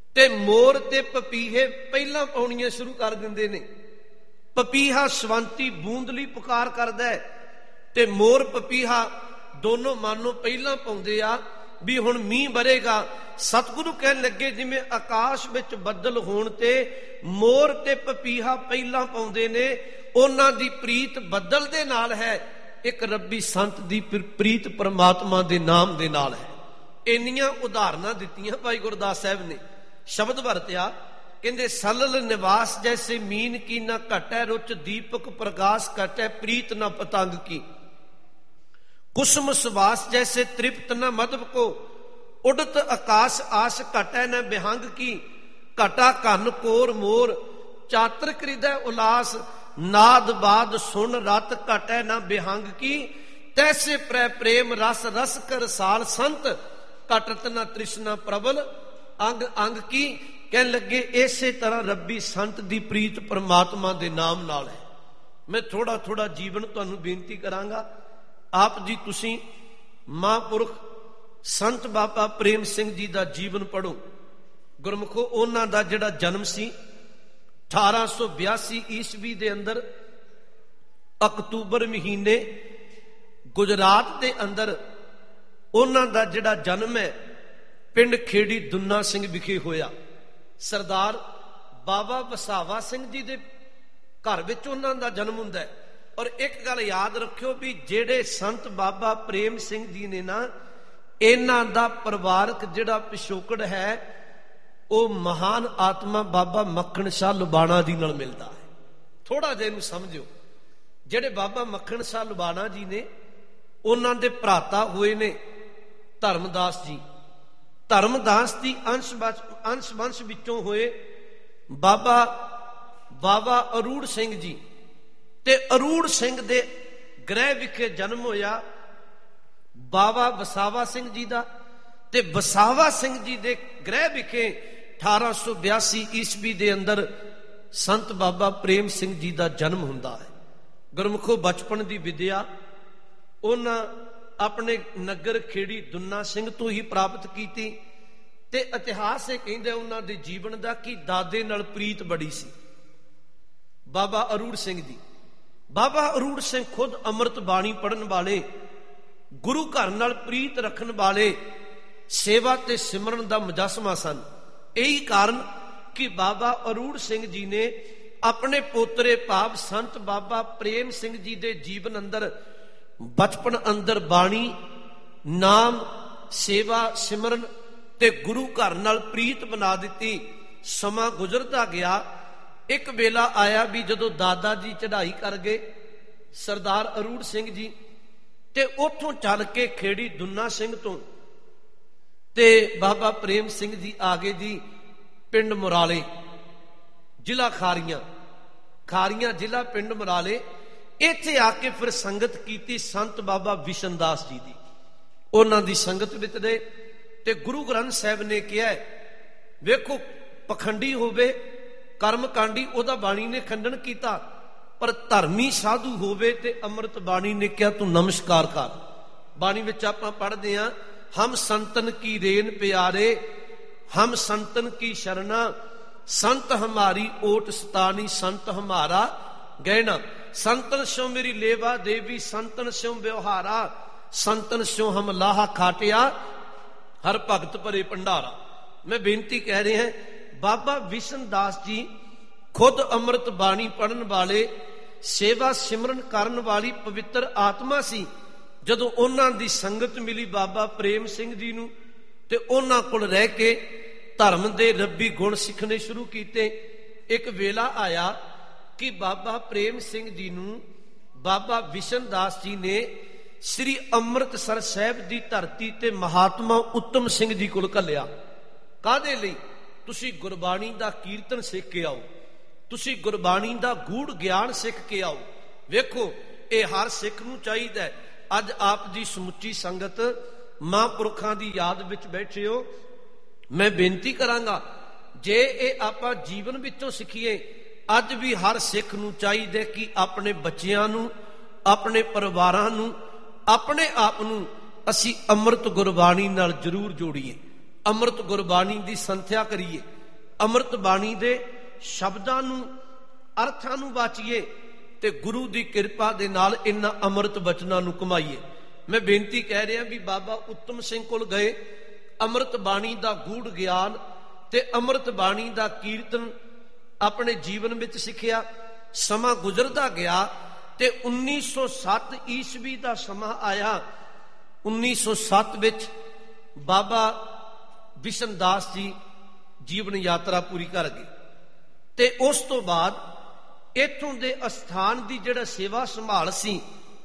ਤੇ ਮੋਰ ਤੇ ਪਪੀਹੇ ਪਹਿਲਾਂ ਪਾਉਣੀਆਂ ਸ਼ੁਰੂ ਕਰ ਦਿੰਦੇ ਨੇ। ਪਪੀਹਾ ਸ਼ਵੰਤੀ ਬੂੰਦਲੀ ਪੁਕਾਰ ਕਰਦਾ ਹੈ ਤੇ ਮੋਰ ਪਪੀਹਾ ਦੋਨੋਂ ਮਾਨੋ ਪਹਿਲਾਂ ਪਾਉਂਦੇ ਆ ਵੀ ਹੁਣ ਮੀਂਹ ਵਰੇਗਾ। ਸਤਿਗੁਰੂ ਕਹਿਣ ਲੱਗੇ ਜਿਵੇਂ ਆਕਾਸ਼ ਵਿੱਚ ਬੱਦਲ ਹੋਣ ਤੇ ਮੋਰ ਤੇ ਪਪੀਹਾ ਪਹਿਲਾਂ ਪਾਉਂਦੇ ਨੇ, ਉਹਨਾਂ ਦੀ ਪ੍ਰੀਤ ਬੱਦਲ ਦੇ ਨਾਲ ਹੈ, ਇੱਕ ਰੱਬੀ ਸੰਤ ਦੀ ਪ੍ਰੀਤ ਪਰਮਾਤਮਾ ਦੇ ਨਾਮ ਦੇ ਨਾਲ ਹੈ। ਇੰਨੀਆਂ ਉਦਾਹਰਨਾਂ ਦਿੱਤੀਆਂ ਭਾਈ ਗੁਰਦਾਸ ਸਾਹਿਬ ਨੇ। ਸ਼ਬਦ ਵਰਤਿਆ, ਕਹਿੰਦੇ ਸਲਲ ਨਿਵਾਸ ਜੈਸੇ ਮੀਨ ਕੀ ਨਾ ਘਟੈ, ਰੁਚ ਦੀਪਕ ਪ੍ਰਕਾਸ਼ ਘਟੈ, ਪ੍ਰੀਤ ਨਾ ਪਤੰਗ ਕੀ। ਕੁਸਮ ਸੁਵਾਸ ਜੈਸੇ ਤ੍ਰਿਪਤ न मधुप को, उड़त आकाश आस घटै न बिहंग की। घटा घन कोर मोर चातृक हृदय उलास, नाद बाद सुन रत घटै न बिहंग की। तैसे प्रेम रस रस कर साल संत, घटत न तृष्णा प्रबल अंग अंग की। कहन लगे इसे तरह रब्बी संत दी प्रीत परमात्मा दे नाम नाल है। मैं थोड़ा थोड़ा जीवन तुहानू बेनती करांगा। ਆਪ ਜੀ ਤੁਸੀਂ ਮਹਾਂਪੁਰਖ ਸੰਤ ਬਾਬਾ ਪ੍ਰੇਮ ਸਿੰਘ ਜੀ ਦਾ ਜੀਵਨ ਪੜ੍ਹੋ। ਗੁਰਮੁਖੋ, ਉਹਨਾਂ ਦਾ ਜਿਹੜਾ ਜਨਮ ਸੀ 1882 ਈਸਵੀ ਦੇ ਅੰਦਰ ਅਕਤੂਬਰ ਮਹੀਨੇ ਗੁਜਰਾਤ ਦੇ ਅੰਦਰ ਉਹਨਾਂ ਦਾ ਜਿਹੜਾ ਜਨਮ ਹੈ ਪਿੰਡ ਖੇੜੀ ਦੁੰਨਾ ਸਿੰਘ ਵਿਖੇ ਹੋਇਆ। ਸਰਦਾਰ ਬਾਬਾ ਵਸਾਵਾ ਸਿੰਘ ਜੀ ਦੇ ਘਰ ਵਿੱਚ ਉਹਨਾਂ ਦਾ ਜਨਮ ਹੁੰਦਾ ਹੈ। ਔਰ ਇੱਕ ਗੱਲ ਯਾਦ ਰੱਖਿਓ ਵੀ ਜਿਹੜੇ ਸੰਤ ਬਾਬਾ ਪ੍ਰੇਮ ਸਿੰਘ ਜੀ ਨੇ ਨਾ, ਇਹਨਾਂ ਦਾ ਪਰਿਵਾਰਕ ਜਿਹੜਾ ਪਿਛੋਕੜ ਹੈ ਉਹ ਮਹਾਨ ਆਤਮਾ ਬਾਬਾ ਮੱਖਣ ਸ਼ਾਹ ਲੁਬਾਣਾ ਜੀ ਨਾਲ ਮਿਲਦਾ ਹੈ। ਥੋੜਾ ਜਿਹਾ ਇਹਨੂੰ ਸਮਝਿਓ। ਜਿਹੜੇ ਬਾਬਾ ਮੱਖਣ ਸ਼ਾਹ ਲੁਬਾਣਾ ਜੀ ਨੇ, ਉਹਨਾਂ ਦੇ ਭਰਾਤਾ ਹੋਏ ਨੇ ਧਰਮਦਾਸ ਜੀ। ਧਰਮਦਾਸ ਦੀ ਅੰਸ਼ ਵੰਸ਼ ਵਿੱਚੋਂ ਹੋਏ ਬਾਬਾ ਅਰੂੜ ਸਿੰਘ ਜੀ, ਤੇ ਅਰੂੜ ਸਿੰਘ ਦੇ ਗ੍ਰਹਿ ਵਿਖੇ ਜਨਮ ਹੋਇਆ ਬਾਬਾ ਵਸਾਵਾ ਸਿੰਘ ਜੀ ਦਾ। ਤੇ ਵਸਾਵਾ ਸਿੰਘ ਜੀ ਦੇ ਗ੍ਰਹਿ ਵਿਖੇ 1882 ਈਸਵੀ ਦੇ ਅੰਦਰ ਸੰਤ ਬਾਬਾ ਪ੍ਰੇਮ ਸਿੰਘ ਜੀ ਦਾ ਜਨਮ ਹੁੰਦਾ ਹੈ। ਗੁਰਮੁਖੋ, ਬਚਪਨ ਦੀ ਵਿਦਿਆ ਉਹਨਾਂ ਆਪਣੇ ਨਗਰ ਖੇੜੀ ਦੁੰਨਾ ਸਿੰਘ ਤੋਂ ਹੀ ਪ੍ਰਾਪਤ ਕੀਤੀ। ਤੇ ਇਤਿਹਾਸ ਇਹ ਕਹਿੰਦਾ ਉਹਨਾਂ ਦੇ ਜੀਵਨ ਦਾ ਕਿ ਦਾਦੇ ਨਾਲ ਪ੍ਰੀਤ ਬੜੀ ਸੀ ਬਾਬਾ ਅਰੂੜ ਸਿੰਘ ਦੀ। ਬਾਬਾ ਅਰੂੜ ਸਿੰਘ ਖੁਦ ਅੰਮ੍ਰਿਤ ਬਾਣੀ ਪੜ੍ਹਨ ਵਾਲੇ, ਗੁਰੂ ਘਰ ਨਾਲ ਪ੍ਰੀਤ ਰੱਖਣ ਵਾਲੇ, ਸੇਵਾ ਤੇ ਸਿਮਰਨ ਦਾ ਮੁਜੱਸਮਾ ਸਨ। ਇਹੀ ਕਾਰਨ ਕਿ ਬਾਬਾ ਅਰੂੜ ਸਿੰਘ ਜੀ ਨੇ ਆਪਣੇ ਪੋਤਰੇ ਭਾਵ ਸੰਤ ਬਾਬਾ ਪ੍ਰੇਮ ਸਿੰਘ ਜੀ ਦੇ ਜੀਵਨ ਅੰਦਰ ਬਚਪਨ ਅੰਦਰ ਬਾਣੀ, ਨਾਮ, ਸੇਵਾ, ਸਿਮਰਨ ਤੇ ਗੁਰੂ ਘਰ ਨਾਲ ਪ੍ਰੀਤ ਬਣਾ ਦਿੱਤੀ। ਸਮਾਂ ਗੁਜ਼ਰਦਾ ਗਿਆ। ਇੱਕ ਵੇਲਾ ਆਇਆ ਵੀ ਜਦੋਂ ਦਾਦਾ ਜੀ ਚੜ੍ਹਾਈ ਕਰ ਗਏ ਸਰਦਾਰ ਅਰੂੜ ਸਿੰਘ ਜੀ, ਤੇ ਉੱਥੋਂ ਚੱਲ ਕੇ ਖੇੜੀ ਦੁੰਨਾ ਸਿੰਘ ਤੋਂ ਤੇ ਬਾਬਾ ਪ੍ਰੇਮ ਸਿੰਘ ਜੀ ਆ ਗਏ ਜੀ ਪਿੰਡ ਮੁਰਾਲੇ, ਜ਼ਿਲ੍ਹਾ ਖਾਰੀਆਂ ਜ਼ਿਲ੍ਹਾ ਪਿੰਡ ਮੁਰਾਲੇ। ਇੱਥੇ ਆ ਕੇ ਫਿਰ ਸੰਗਤ ਕੀਤੀ ਸੰਤ ਬਾਬਾ ਵਿਸ਼ਨਦਾਸ ਜੀ ਦੀ। ਉਹਨਾਂ ਦੀ ਸੰਗਤ ਵਿੱਚ ਰਹੇ ਤੇ ਗੁਰੂ ਗ੍ਰੰਥ ਸਾਹਿਬ ਨੇ ਕਿਹਾ, ਵੇਖੋ ਪਖੰਡੀ ਹੋਵੇ ਕਰਮ ਕਾਂਡੀ ਉਹਦਾ ਬਾਣੀ ਨੇ ਖੰਡਨ ਕੀਤਾ, ਪਰ ਧਰਮੀ ਸਾਧੂ ਹੋਵੇ ਤੇ ਅੰਮ੍ਰਿਤ ਬਾਣੀ ਨੇ ਕਿਹਾ ਤੂੰ ਨਮਸਕਾਰ ਕਰ। ਬਾਣੀ ਵਿੱਚ ਆਪਾਂ ਪੜ੍ਹਦੇ ਹਾਂ, ਹਮ ਸੰਤਨ ਕੀ ਰੇਨ ਪਿਆਰੇ, ਹਮ ਸੰਤਨ ਕੀ ਸ਼ਰਨਾ, ਸੰਤ ਹਮਾਰੀ ਓਟ ਸਤਾਨੀ, ਸੰਤ ਹਮਾਰਾ ਗਹਿਣਾ। ਸੰਤਨ ਸਿਉ ਮੇਰੀ ਲੇਵਾ ਦੇਵੀ, ਸੰਤਨ ਸਿਉ ਵਿਵਹਾਰਾ, ਸੰਤਨ ਸਿਉ ਹਮ ਲਾਹਾ ਖਾਟਿਆ, ਹਰ ਭਗਤ ਭਰੇ ਭੰਡਾਰਾ। ਮੈਂ ਬੇਨਤੀ ਕਹਿ ਰਿਹਾ, ਬਾਬਾ ਵਿਸ਼ਨਦਾਸ ਜੀ ਖੁਦ ਅੰਮ੍ਰਿਤ ਬਾਣੀ ਪੜ੍ਹਨ ਵਾਲੇ, ਸੇਵਾ ਸਿਮਰਨ ਕਰਨ ਵਾਲੀ ਪਵਿੱਤਰ ਆਤਮਾ ਸੀ। ਜਦੋਂ ਉਹਨਾਂ ਦੀ ਸੰਗਤ ਮਿਲੀ ਬਾਬਾ ਪ੍ਰੇਮ ਸਿੰਘ ਜੀ ਨੂੰ ਤੇ ਉਹਨਾਂ ਕੋਲ ਰਹਿ ਕੇ ਧਰਮ ਦੇ ਰੱਬੀ ਗੁਣ ਸਿੱਖਣੇ ਸ਼ੁਰੂ ਕੀਤੇ। ਇੱਕ ਵੇਲਾ ਆਇਆ ਕਿ ਬਾਬਾ ਪ੍ਰੇਮ ਸਿੰਘ ਜੀ ਨੂੰ ਬਾਬਾ ਵਿਸ਼ਨਦਾਸ ਜੀ ਨੇ ਸ੍ਰੀ ਅੰਮ੍ਰਿਤਸਰ ਸਾਹਿਬ ਦੀ ਧਰਤੀ ਤੇ ਮਹਾਤਮਾ ਉੱਤਮ ਸਿੰਘ ਜੀ ਕੋਲ ਘੱਲਿਆ। ਕਾਹਦੇ ਲਈ? ਤੁਸੀਂ ਗੁਰਬਾਣੀ ਦਾ ਕੀਰਤਨ ਸਿੱਖ ਕੇ ਆਓ, ਤੁਸੀਂ ਗੁਰਬਾਣੀ ਦਾ ਗੂੜ ਗਿਆਨ ਸਿੱਖ ਕੇ ਆਓ। ਵੇਖੋ, ਇਹ ਹਰ ਸਿੱਖ ਨੂੰ ਚਾਹੀਦਾ ਹੈ। ਅੱਜ ਆਪ ਦੀ ਸਮੁੱਚੀ ਸੰਗਤ ਮਹਾਂਪੁਰਖਾਂ ਦੀ ਯਾਦ ਵਿੱਚ ਬੈਠੇ ਹੋ। ਮੈਂ ਬੇਨਤੀ ਕਰਾਂਗਾ, ਜੇ ਇਹ ਆਪਾਂ ਜੀਵਨ ਵਿੱਚੋਂ ਸਿੱਖੀਏ, ਅੱਜ ਵੀ ਹਰ ਸਿੱਖ ਨੂੰ ਚਾਹੀਦਾ ਕਿ ਆਪਣੇ ਬੱਚਿਆਂ ਨੂੰ, ਆਪਣੇ ਪਰਿਵਾਰਾਂ ਨੂੰ, ਆਪਣੇ ਆਪ ਨੂੰ ਅਸੀਂ ਅੰਮ੍ਰਿਤ ਗੁਰਬਾਣੀ ਨਾਲ ਜ਼ਰੂਰ ਜੋੜੀਏ, ਅੰਮ੍ਰਿਤ ਗੁਰਬਾਣੀ ਦੀ ਸੰਥਿਆ ਕਰੀਏ। ਅੰਮ੍ਰਿਤ ਬਾਣੀ ਦੇ ਸ਼ਬਦਾਂ ਨੂੰ, ਅਰਥਾਂ ਨੂੰ ਵਾਚੀਏ ਤੇ ਗੁਰੂ ਦੀ ਕਿਰਪਾ ਦੇ ਨਾਲ ਇਹਨਾਂ ਅੰਮ੍ਰਿਤ ਬਚਨਾਂ ਨੂੰ ਕਮਾਈਏ। ਮੈਂ ਬੇਨਤੀ ਕਹਿ ਰਿਹਾ ਵੀ ਬਾਬਾ ਉੱਤਮ ਸਿੰਘ ਕੋਲ ਗਏ, ਅੰਮ੍ਰਿਤ ਬਾਣੀ ਦਾ ਗੂੜ ਗਿਆਨ ਤੇ ਅੰਮ੍ਰਿਤ ਬਾਣੀ ਦਾ ਕੀਰਤਨ ਆਪਣੇ ਜੀਵਨ ਵਿੱਚ ਸਿੱਖਿਆ। ਸਮਾਂ ਗੁਜ਼ਰਦਾ ਗਿਆ ਤੇ 1907 ਈਸਵੀ ਦਾ ਸਮਾਂ ਆਇਆ। 1907 ਵਿੱਚ ਬਾਬਾ ਬਿਸ਼ਨ ਦਾਸ ਜੀ ਜੀਵਨ ਯਾਤਰਾ ਪੂਰੀ ਕਰ ਗਏ ਤੇ ਉਸ ਤੋਂ ਬਾਅਦ ਇੱਥੋਂ ਦੇ ਅਸਥਾਨ ਦੀ ਜਿਹੜਾ ਸੇਵਾ ਸੰਭਾਲ ਸੀ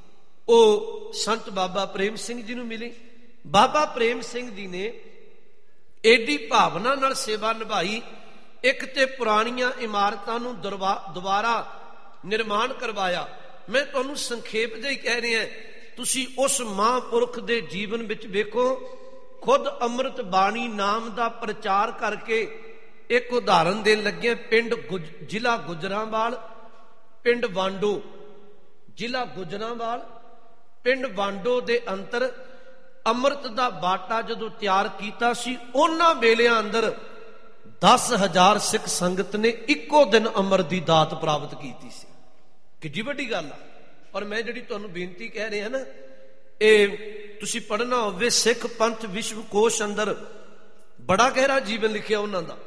ਉਹ ਸੰਤ ਬਾਬਾ ਪ੍ਰੇਮ ਸਿੰਘ ਜੀ ਨੂੰ ਮਿਲੀ। ਬਾਬਾ ਪ੍ਰੇਮ ਸਿੰਘ ਜੀ ਨੇ ਏਡੀ ਭਾਵਨਾ ਨਾਲ ਸੇਵਾ ਨਿਭਾਈ। ਇੱਕ ਤੇ ਪੁਰਾਣੀਆਂ ਇਮਾਰਤਾਂ ਨੂੰ ਦੁਬਾਰਾ ਨਿਰਮਾਣ ਕਰਵਾਇਆ। ਮੈਂ ਤੁਹਾਨੂੰ ਸੰਖੇਪ ਜਿਹਾ ਹੀ ਕਹਿ ਰਿਹਾ, ਤੁਸੀਂ ਉਸ ਮਹਾਂਪੁਰਖ ਦੇ ਜੀਵਨ ਵਿੱਚ ਵੇਖੋ। ਖੁਦ ਅੰਮ੍ਰਿਤ ਬਾਣੀ ਨਾਮ ਦਾ ਪ੍ਰਚਾਰ ਕਰਕੇ ਇੱਕ ਉਦਾਹਰਣ ਦੇਣ ਲੱਗੇ। ਪਿੰਡ ਜ਼ਿਲ੍ਹਾ ਗੁਜਰਾਂਵਾਲ, ਪਿੰਡ ਵਾਂਡੋ, ਜ਼ਿਲ੍ਹਾ ਗੁਜਰਾਂਵਾਲ, ਪਿੰਡ ਵਾਂਡੋ ਦੇ ਅੰਦਰ ਅੰਮ੍ਰਿਤ ਦਾ ਬਾਟਾ ਜਦੋਂ ਤਿਆਰ ਕੀਤਾ ਸੀ, ਉਹਨਾਂ ਵੇਲਿਆਂ ਅੰਦਰ 10,000 ਸਿੱਖ ਸੰਗਤ ਨੇ ਇੱਕੋ ਦਿਨ ਅੰਮ੍ਰਿਤ ਦੀ ਦਾਤ ਪ੍ਰਾਪਤ ਕੀਤੀ ਸੀ। ਕਿੱਡੀ ਵੱਡੀ ਗੱਲ ਆ। ਔਰ ਮੈਂ ਜਿਹੜੀ ਤੁਹਾਨੂੰ ਬੇਨਤੀ ਕਹਿ ਰਿਹਾ ਨਾ, ਇਹ ਤੁਸੀਂ ਪੜ੍ਹਨਾ ਹੋਵੇ ਸਿੱਖ ਪੰਥ ਵਿਸ਼ਵ ਕੋਸ਼ ਅੰਦਰ ਬੜਾ ਗਹਿਰਾ ਜੀਵਨ ਲਿਖਿਆ ਉਹਨਾਂ ਦਾ।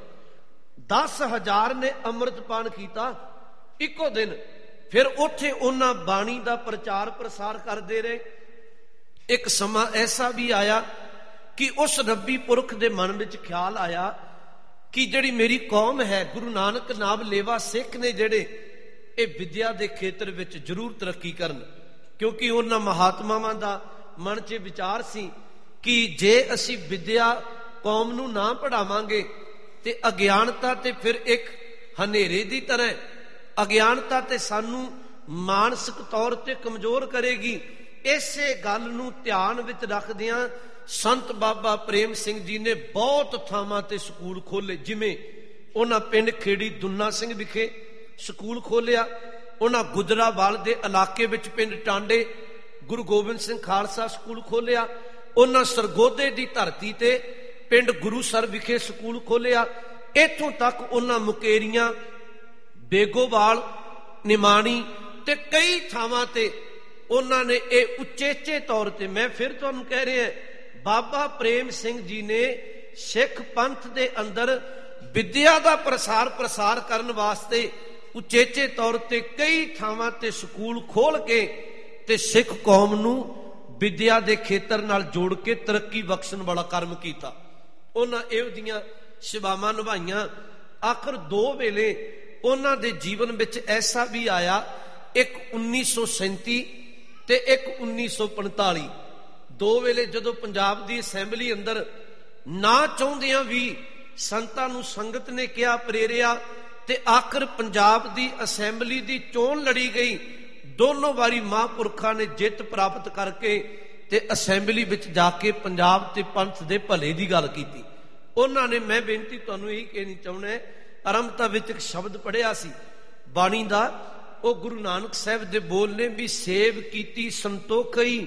10,000 ਨੇ ਅੰਮ੍ਰਿਤਪਾਨ ਕੀਤਾ ਇੱਕੋ ਦਿਨ। ਫਿਰ ਉੱਥੇ ਉਹਨਾਂ ਬਾਣੀ ਦਾ ਪ੍ਰਚਾਰ ਪ੍ਰਸਾਰ ਕਰਦੇ ਰਹੇ। ਇੱਕ ਸਮਾਂ ਐਸਾ ਵੀ ਆਇਆ ਕਿ ਉਸ ਰੱਬੀ ਪੁਰਖ ਦੇ ਮਨ ਵਿੱਚ ਖਿਆਲ ਆਇਆ ਕਿ ਜਿਹੜੀ ਮੇਰੀ ਕੌਮ ਹੈ, ਗੁਰੂ ਨਾਨਕ ਨਾਮ ਲੇਵਾ ਸਿੱਖ ਨੇ ਜਿਹੜੇ, ਇਹ ਵਿਦਿਆ ਦੇ ਖੇਤਰ ਵਿੱਚ ਜ਼ਰੂਰ ਤਰੱਕੀ ਕਰਨ। ਕਿਉਂਕਿ ਉਹਨਾਂ ਮਹਾਤਮਾਵਾਂ ਦਾ ਮਨ 'ਚ ਵਿਚਾਰ ਸੀ ਕਿ ਜੇ ਅਸੀਂ ਵਿਦਿਆ ਕੌਮ ਨੂੰ ਨਾ ਪੜ੍ਹਾਵਾਂਗੇ ਤੇ ਅਗਿਆਨਤਾ ਤੇ ਫਿਰ ਇੱਕ ਹਨੇਰੇ ਦੀ ਤਰ੍ਹਾਂ, ਅਗਿਆਨਤਾ ਤੇ ਸਾਨੂੰ ਮਾਨਸਿਕ ਤੌਰ ਤੇ ਕਮਜ਼ੋਰ ਕਰੇਗੀ। ਇਸੇ ਗੱਲ ਨੂੰ ਧਿਆਨ ਵਿੱਚ ਰੱਖਦਿਆਂ ਸੰਤ ਬਾਬਾ ਪ੍ਰੇਮ ਸਿੰਘ ਜੀ ਨੇ ਬਹੁਤ ਥਾਵਾਂ ਤੇ ਸਕੂਲ ਖੋਲੇ। ਜਿਵੇਂ ਉਹਨਾਂ ਪਿੰਡ ਖੇੜੀ ਦੁੰਨਾ ਸਿੰਘ ਵਿਖੇ ਸਕੂਲ ਖੋਲਿਆ। ਉਹਨਾਂ ਗੁਜਰਾਂਵਾਲ ਦੇ ਇਲਾਕੇ ਵਿੱਚ ਪਿੰਡ ਟਾਂਡੇ ਗੁਰੂ ਗੋਬਿੰਦ ਸਿੰਘ ਖਾਲਸਾ ਸਕੂਲ ਖੋਲਿਆ। ਉਹਨਾਂ ਸਰਗੋਧੇ ਦੀ ਧਰਤੀ ਤੇ ਪਿੰਡ ਗੁਰੂਸਰ ਵਿਖੇ ਸਕੂਲ ਖੋਲਿਆ। ਇੱਥੋਂ ਤੱਕ ਉਹਨਾਂ ਮੁਕੇਰੀਆਂ, ਬੇਗੋਵਾਲ, ਨਿਮਾਣੀ ਤੇ ਕਈ ਥਾਵਾਂ ਤੇ ਉਹਨਾਂ ਨੇ ਇਹ ਉਚੇਚੇ ਤੌਰ ਤੇ, ਮੈਂ ਫਿਰ ਤੁਹਾਨੂੰ ਕਹਿ ਰਿਹਾ, ਬਾਬਾ ਪ੍ਰੇਮ ਸਿੰਘ ਜੀ ਨੇ ਸਿੱਖ ਪੰਥ ਦੇ ਅੰਦਰ ਵਿਦਿਆ ਦਾ ਪ੍ਰਸਾਰ ਕਰਨ ਵਾਸਤੇ ਉਚੇਚੇ ਤੌਰ ਤੇ ਕਈ ਥਾਵਾਂ ਤੇ ਸਕੂਲ ਖੋਲ ਕੇ ਤੇ ਸਿੱਖ ਕੌਮ ਨੂੰ ਵਿਦਿਆ ਦੇ ਖੇਤਰ ਨਾਲ ਜੋੜ ਕੇ ਤਰੱਕੀ ਬਖਸ਼ਣ ਵਾਲਾ ਕਰਮ ਕੀਤਾ। ਉਹਨਾਂ ਇਹੋ ਜਿਹੀਆਂ ਸੇਵਾਵਾਂ ਨਿਭਾਈਆਂ। ਆਖਰ ਦੋ ਵੇਲੇ ਉਹਨਾਂ ਦੇ ਜੀਵਨ ਵਿੱਚ ਐਸਾ ਵੀ ਆਇਆ, ਇੱਕ 1937 ਤੇ ਇੱਕ 1945। ਦੋ ਵੇਲੇ ਜਦੋਂ ਪੰਜਾਬ ਦੀ ਅਸੈਂਬਲੀ ਅੰਦਰ ਨਾ ਚਾਹੁੰਦਿਆਂ ਵੀ ਸੰਤਾਂ ਨੂੰ ਸੰਗਤ ਨੇ ਕਿਹਾ, ਪ੍ਰੇਰਿਆ ਤੇ ਆਖਰ ਪੰਜਾਬ ਦੀ ਅਸੈਂਬਲੀ ਦੀ ਚੋਣ ਲੜੀ ਗਈ। ਦੋਨੋਂ ਵਾਰੀ ਮਹਾਂਪੁਰਖਾਂ ਨੇ ਜਿੱਤ ਪ੍ਰਾਪਤ ਕਰਕੇ ਤੇ ਅਸੈਂਬਲੀ ਵਿੱਚ ਜਾ ਕੇ ਪੰਜਾਬ ਤੇ ਪੰਥ ਦੇ ਭਲੇ ਦੀ ਗੱਲ ਕੀਤੀ। ਉਹਨਾਂ ਨੇ, ਮੈਂ ਬੇਨਤੀ ਤੁਹਾਨੂੰ ਇਹੀ ਕਹਿਣੀ ਚਾਹੁੰਦਾ, ਆਰੰਭਤਾ ਵਿੱਚ ਇੱਕ ਸ਼ਬਦ ਪੜ੍ਹਿਆ ਸੀ ਬਾਣੀ ਦਾ, ਉਹ ਗੁਰੂ ਨਾਨਕ ਸਾਹਿਬ ਦੇ ਬੋਲ ਨੇ ਵੀ ਸੇਵ ਕੀਤੀ ਸੰਤੋਖਈ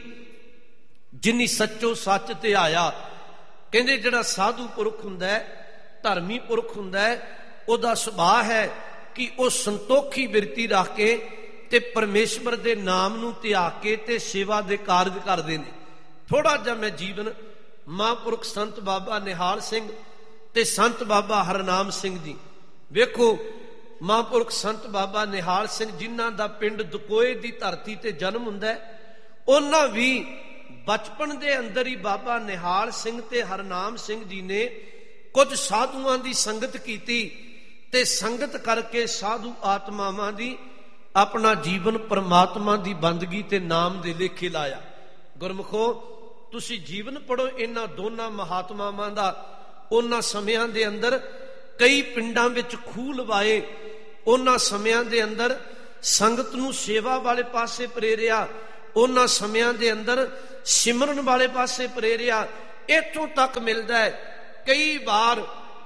ਜਿਨੀ ਸੱਚੋ ਸੱਚ ਤੇ ਆਇਆ। ਕਹਿੰਦੇ ਜਿਹੜਾ ਸਾਧੂ ਪੁਰਖ ਹੁੰਦਾ ਹੈ, ਧਰਮੀ ਪੁਰਖ ਹੁੰਦਾ ਹੈ, ਉਹਦਾ ਸੁਭਾਅ ਹੈ ਕਿ ਉਹ ਸੰਤੋਖੀ ਬਿਰਤੀ ਰੱਖ ਕੇ ਤੇ ਪਰਮੇਸ਼ਵਰ ਦੇ ਨਾਮ ਨੂੰ ਧਿਆ ਕੇ ਤੇ ਸੇਵਾ ਦੇ ਕਾਰਜ ਕਰਦੇ ਨੇ। ਥੋੜਾ ਜਿਹਾ ਮੈਂ ਜੀਵਨ ਮਹਾਂਪੁਰਖ ਸੰਤ ਬਾਬਾ ਨਿਹਾਲ ਸਿੰਘ ਤੇ ਸੰਤ ਬਾਬਾ ਹਰਨਾਮ ਸਿੰਘ ਜੀ, ਵੇਖੋ ਮਹਾਂਪੁਰਖ ਸੰਤ ਬਾਬਾ ਨਿਹਾਲ ਸਿੰਘ ਜਿਨ੍ਹਾਂ ਦਾ ਪਿੰਡ ਦਕੋਏ ਦੀ ਧਰਤੀ ਤੇ ਜਨਮ ਹੁੰਦਾ, ਉਹਨਾਂ ਵੀ ਬਚਪਨ ਦੇ ਅੰਦਰ ਹੀ ਬਾਬਾ ਨਿਹਾਲ ਸਿੰਘ ਤੇ ਹਰਨਾਮ ਸਿੰਘ ਜੀ ਨੇ ਕੁਝ ਸਾਧੂਆਂ ਦੀ ਸੰਗਤ ਕੀਤੀ ਤੇ ਸੰਗਤ ਕਰਕੇ ਸਾਧੂ ਆਤਮਾਵਾਂ ਦੀ ਆਪਣਾ ਜੀਵਨ ਪਰਮਾਤਮਾ ਦੀ ਬੰਦਗੀ ਤੇ ਨਾਮ ਦੇ ਲੇਖੇ ਲਾਇਆ। ਗੁਰਮੁਖੋ, ਤੁਸੀਂ ਜੀਵਨ ਪੜੋ ਇਹਨਾਂ ਦੋਨਾਂ ਮਹਾਤਮਾਵਾਂ ਦਾ। ਉਹਨਾਂ ਸਮਿਆਂ ਦੇ ਅੰਦਰ ਕਈ ਪਿੰਡਾਂ ਵਿੱਚ ਖੂਹ ਲਵਾਏ। ਉਹਨਾਂ ਸਮਿਆਂ ਦੇ ਅੰਦਰ ਸੰਗਤ ਨੂੰ ਸੇਵਾ ਵਾਲੇ ਪਾਸੇ ਪ੍ਰੇਰਿਆ। ਉਹਨਾਂ ਸਮਿਆਂ ਦੇ ਅੰਦਰ ਸਿਮਰਨ ਵਾਲੇ ਪਾਸੇ ਪ੍ਰੇਰਿਆ। ਇੱਥੋਂ ਤੱਕ ਮਿਲਦਾ ਹੈ ਕਈ ਵਾਰ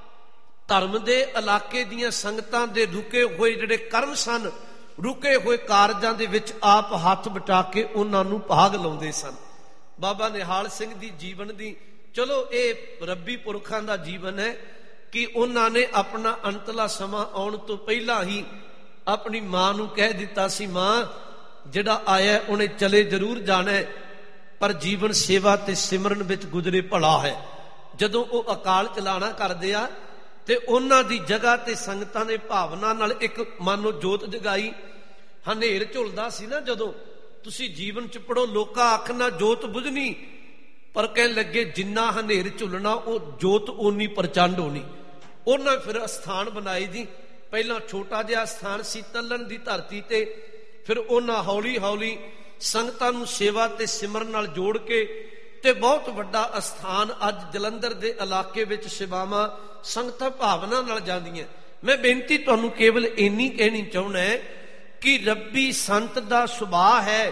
ਧਰਮ ਦੇ ਇਲਾਕੇ ਦੀਆਂ ਸੰਗਤਾਂ ਦੇ ਰੁਕੇ ਹੋਏ ਜਿਹੜੇ ਕਰਮ ਸਨ, ਰੁਕੇ ਹੋਏ ਕਾਰਜਾਂ ਦੇ ਵਿੱਚ ਆਪ ਹੱਥ ਵਟਾ ਕੇ ਉਹਨਾਂ ਨੂੰ ਭਾਗ ਲਾਉਂਦੇ ਸਨ। ਬਾਬਾ ਨਿਹਾਲ ਸਿੰਘ ਦੀ ਜੀਵਨ ਦੀ, ਚਲੋ ਇਹ ਰੱਬੀ ਪੁਰਖਾਂ ਦਾ ਜੀਵਨ ਹੈ ਕਿ ਉਹਨਾਂ ਨੇ ਆਪਣਾ ਅੰਤਲਾ ਸਮਾਂ ਆਉਣ ਤੋਂ ਪਹਿਲਾਂ ਹੀ ਆਪਣੀ ਮਾਂ ਨੂੰ ਕਹਿ ਦਿੱਤਾ ਸੀ, ਮਾਂ ਜਿਹੜਾ ਆਇਆ ਉਹਨੇ ਚਲੇ ਜ਼ਰੂਰ ਜਾਣਾ, ਪਰ ਜੀਵਨ ਸੇਵਾ ਤੇ ਸਿਮਰਨ ਵਿੱਚ ਗੁਜ਼ਰੇ ਭਲਾ ਹੈ। ਜਦੋਂ ਉਹ ਅਕਾਲ ਚਲਾਣਾ ਕਰਦੇ ਆ ਤੇ ਉਹਨਾਂ ਦੀ ਜਗ੍ਹਾ ਤੇ ਸੰਗਤਾਂ ਦੇ ਭਾਵਨਾ ਨਾਲ ਇੱਕ ਮਾਨੋ ਜੋਤ ਜਗਾਈ। ਹਨੇਰ ਝੁਲਦਾ ਸੀ ਨਾ, ਜਦੋਂ ਤੁਸੀਂ ਜੀਵਨ ਚ ਪੜੋ, ਲੋਕਾਂ ਆਖਣਾ ਜੋਤ ਬੁਝਣੀ, ਪਰ ਕਹਿਣ ਲੱਗੇ ਜਿੰਨਾ ਹਨੇਰ ਝੁਲਣਾ ਉਹ ਜੋਤ ਓਨੀ ਪ੍ਰਚੰਡ ਹੋਣੀ। ਉਹਨਾਂ ਫਿਰ ਅਸਥਾਨ ਬਣਾਏ ਜੀ। ਪਹਿਲਾਂ ਛੋਟਾ ਜਿਹਾ ਸਥਾਨ ਸੀ ਤਲਣ ਦੀ ਧਰਤੀ ਤੇ, ਫਿਰ ਉਹਨਾਂ ਹੌਲੀ ਹੌਲੀ ਸੰਗਤਾਂ ਨੂੰ ਸੇਵਾ ਤੇ ਸਿਮਰਨ ਨਾਲ ਜੋੜ ਕੇ ਤੇ ਬਹੁਤ ਵੱਡਾ ਅਸਥਾਨ ਅੱਜ ਜਲੰਧਰ ਦੇ ਇਲਾਕੇ ਵਿੱਚ ਸੇਵਾਵਾਂ ਸੰਗਤਾਂ ਭਾਵਨਾ ਨਾਲ ਜਾਂਦੀਆਂ। ਮੈਂ ਬੇਨਤੀ ਤੁਹਾਨੂੰ ਕੇਵਲ ਇੰਨੀ ਕਹਿਣੀ ਚਾਹੁੰਦਾ ਕਿ ਰੱਬੀ ਸੰਤ ਦਾ ਸੁਭਾਅ ਹੈ।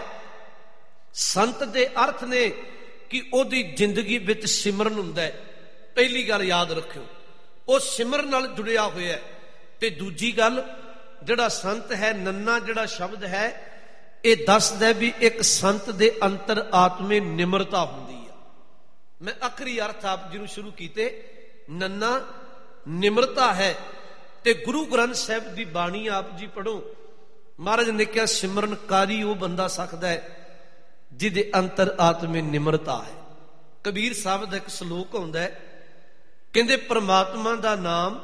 ਸੰਤ ਦੇ ਅਰਥ ਨੇ ਕਿ ਉਹਦੀ ਜ਼ਿੰਦਗੀ ਵਿੱਚ ਸਿਮਰਨ ਹੁੰਦਾ ਹੈ। ਪਹਿਲੀ ਗੱਲ ਯਾਦ ਰੱਖਿਓ, ਉਹ ਸਿਮਰਨ ਨਾਲ ਜੁੜਿਆ ਹੋਇਆ। ਤੇ ਦੂਜੀ ਗੱਲ, ਜਿਹੜਾ ਸੰਤ ਹੈ, ਨੰਨਾ ਜਿਹੜਾ ਸ਼ਬਦ ਹੈ, ਇਹ ਦੱਸਦਾ ਵੀ ਇੱਕ ਸੰਤ ਦੇ ਅੰਤਰ ਆਤਮੇ ਨਿਮਰਤਾ ਹੁੰਦੀ ਆ। ਮੈਂ ਆਖਰੀ ਅਰਥ ਆਪ ਜੀ ਨੂੰ ਸ਼ੁਰੂ ਕੀਤੇ, ਨੰਨਾ ਨਿਮਰਤਾ ਹੈ। ਤੇ ਗੁਰੂ ਗ੍ਰੰਥ ਸਾਹਿਬ ਦੀ ਬਾਣੀ ਆਪ ਜੀ ਪੜੋ, ਮਹਾਰਾਜ ਨੇ ਕਿਹਾ ਸਿਮਰਨਕਾਰੀ ਉਹ ਬੰਦਾ ਸਕਦਾ ਹੈ ਜਿਹਦੇ ਅੰਤਰ ਆਤਮੇ ਨਿਮਰਤਾ ਹੈ। ਕਬੀਰ ਸਾਹਿਬ ਦਾ ਇੱਕ ਸ਼ਲੋਕ ਆਉਂਦਾ ਹੈ, ਕਹਿੰਦੇ ਪਰਮਾਤਮਾ ਦਾ ਨਾਮ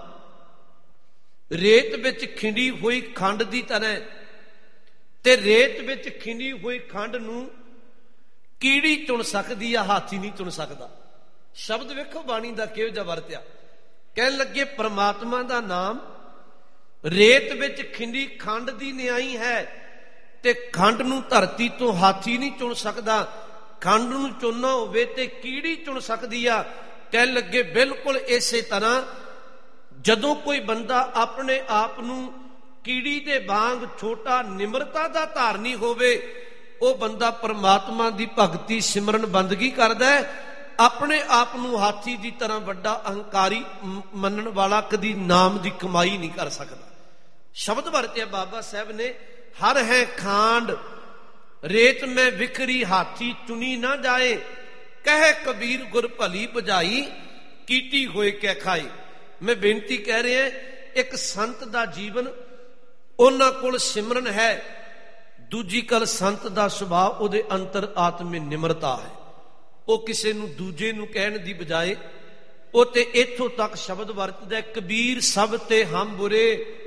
ਰੇਤ ਵਿੱਚ ਖਿੰਡੀ ਹੋਈ ਖੰਡ ਦੀ ਤਰ੍ਹਾਂ, ਤੇ ਰੇਤ ਵਿੱਚ ਖਿੰਡੀ ਹੋਈ ਖੰਡ ਨੂੰ ਕੀੜੀ ਚੁਣ ਸਕਦੀ ਆ, ਹਾਥੀ ਨਹੀਂ ਚੁਣ ਸਕਦਾ। ਸ਼ਬਦ ਵੇਖੋ ਬਾਣੀ ਦਾ ਕਿਹੋ ਜਿਹਾ ਵਰਤਿਆ। ਕਹਿਣ ਲੱਗੇ ਪਰਮਾਤਮਾ ਦਾ ਨਾਮ ਰੇਤ ਵਿੱਚ ਖਿੰਡੀ ਖੰਡ ਦੀ ਨਿਆਈ ਹੈ, ਤੇ ਖੰਡ ਨੂੰ ਧਰਤੀ ਤੋਂ ਹਾਥੀ ਨਹੀਂ ਚੁਣ ਸਕਦਾ। ਖੰਡ ਨੂੰ ਚੁਣਨਾ ਹੋਵੇ ਤੇ ਕੀੜੀ ਚੁਣ ਸਕਦੀ ਆ। ਕਹਿਣ ਲੱਗੇ ਬਿਲਕੁਲ ਇਸੇ ਤਰ੍ਹਾਂ ਜਦੋਂ ਕੋਈ ਬੰਦਾ ਆਪਣੇ ਆਪ ਨੂੰ ਕੀੜੀ ਦੇ ਵਾਂਗ ਛੋਟਾ ਨਿਮਰਤਾ ਦਾ ਧਾਰਨੀ ਹੋਵੇ, ਉਹ ਬੰਦਾ ਪਰਮਾਤਮਾ ਦੀ ਭਗਤੀ ਸਿਮਰਨ ਬੰਦਗੀ ਕਰਦਾ ਹੈ। ਆਪਣੇ ਆਪ ਨੂੰ ਹਾਥੀ ਦੀ ਤਰ੍ਹਾਂ ਵੱਡਾ ਅਹੰਕਾਰੀ ਮੰਨਣ ਵਾਲਾ ਕਦੀ ਨਾਮ ਦੀ ਕਮਾਈ ਨਹੀਂ ਕਰ ਸਕਦਾ। ਸ਼ਬਦ ਵਰਤਿਆ ਬਾਬਾ ਸਾਹਿਬ ਨੇ, ਹਰ ਹੈ ਖਾਂਡ ਰੇਤ ਮੈਂ ਵਿਖਰੀ ਹਾਥੀ ਚੁਣੀ ਨਾ ਜਾਏ, ਕਹੇ ਕਬੀਰ ਗੁਰ ਭਲੀ ਬੁਝਾਈ ਕੀਟੀ ਹੋਏ ਕਹਿ ਖਾਏ। ਮੈਂ ਬੇਨਤੀ ਕਹਿ ਰਿਹਾ, ਇੱਕ ਸੰਤ ਦਾ ਜੀਵਨ, ਉਹਨਾਂ ਕੋਲ ਸਿਮਰਨ ਹੈ। ਦੂਜੀ ਗੱਲ, ਸੰਤ ਦਾ ਸੁਭਾਅ, ਉਹਦੇ ਅੰਤਰ ਆਤਮੇ ਨਿਮਰਤਾ ਹੈ। ਉਹ ਕਿਸੇ ਨੂੰ ਦੂਜੇ ਨੂੰ ਕਹਿਣ ਦੀ ਬਜਾਏ ਉਹ ਤੇ ਇੱਥੋਂ ਤੱਕ ਸ਼ਬਦ ਵਰਤਦਾ, ਕਬੀਰ ਸਭ ਤੇ ਹਮ ਬੁਰੇ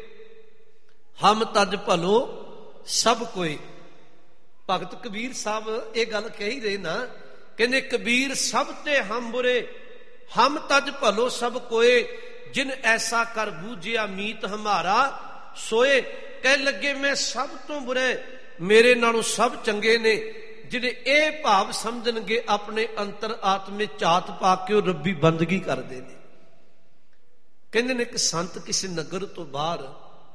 ਹਮ ਤਜ ਭਲੋ ਸਭ ਕੋਏ। ਭਗਤ ਕਬੀਰ ਸਾਹਿਬ ਇਹ ਗੱਲ ਕਹੀ ਰਹੇ ਨਾ, ਕਹਿੰਦੇ ਕਬੀਰ ਸਭ ਤੇ ਹਮ ਬੁਰੇ ਹਮ ਤਜ ਭਲੋ ਸਭ ਕੋਏ, ਜਿਨ ਐਸਾ ਕਰ ਬੂਝਿਆ ਮੀਤ ਹਮਾਰਾ ਸੋਏ। ਕਹਿਣ ਲੱਗੇ ਮੈਂ ਸਭ ਤੋਂ ਬੁਰੇ, ਮੇਰੇ ਨਾਲੋਂ ਸਭ ਚੰਗੇ ਨੇ ਜਿਹੜੇ ਇਹ ਭਾਵ ਸਮਝਣਗੇ, ਆਪਣੇ ਅੰਤਰ ਆਤਮੇ ਝਾਤ ਪਾ ਕੇ ਉਹ ਰੱਬੀ ਬੰਦਗੀ ਕਰਦੇ ਨੇ। ਕਹਿੰਦੇ ਨੇ ਕਿ ਸੰਤ ਕਿਸੇ ਨਗਰ ਤੋਂ ਬਾਹਰ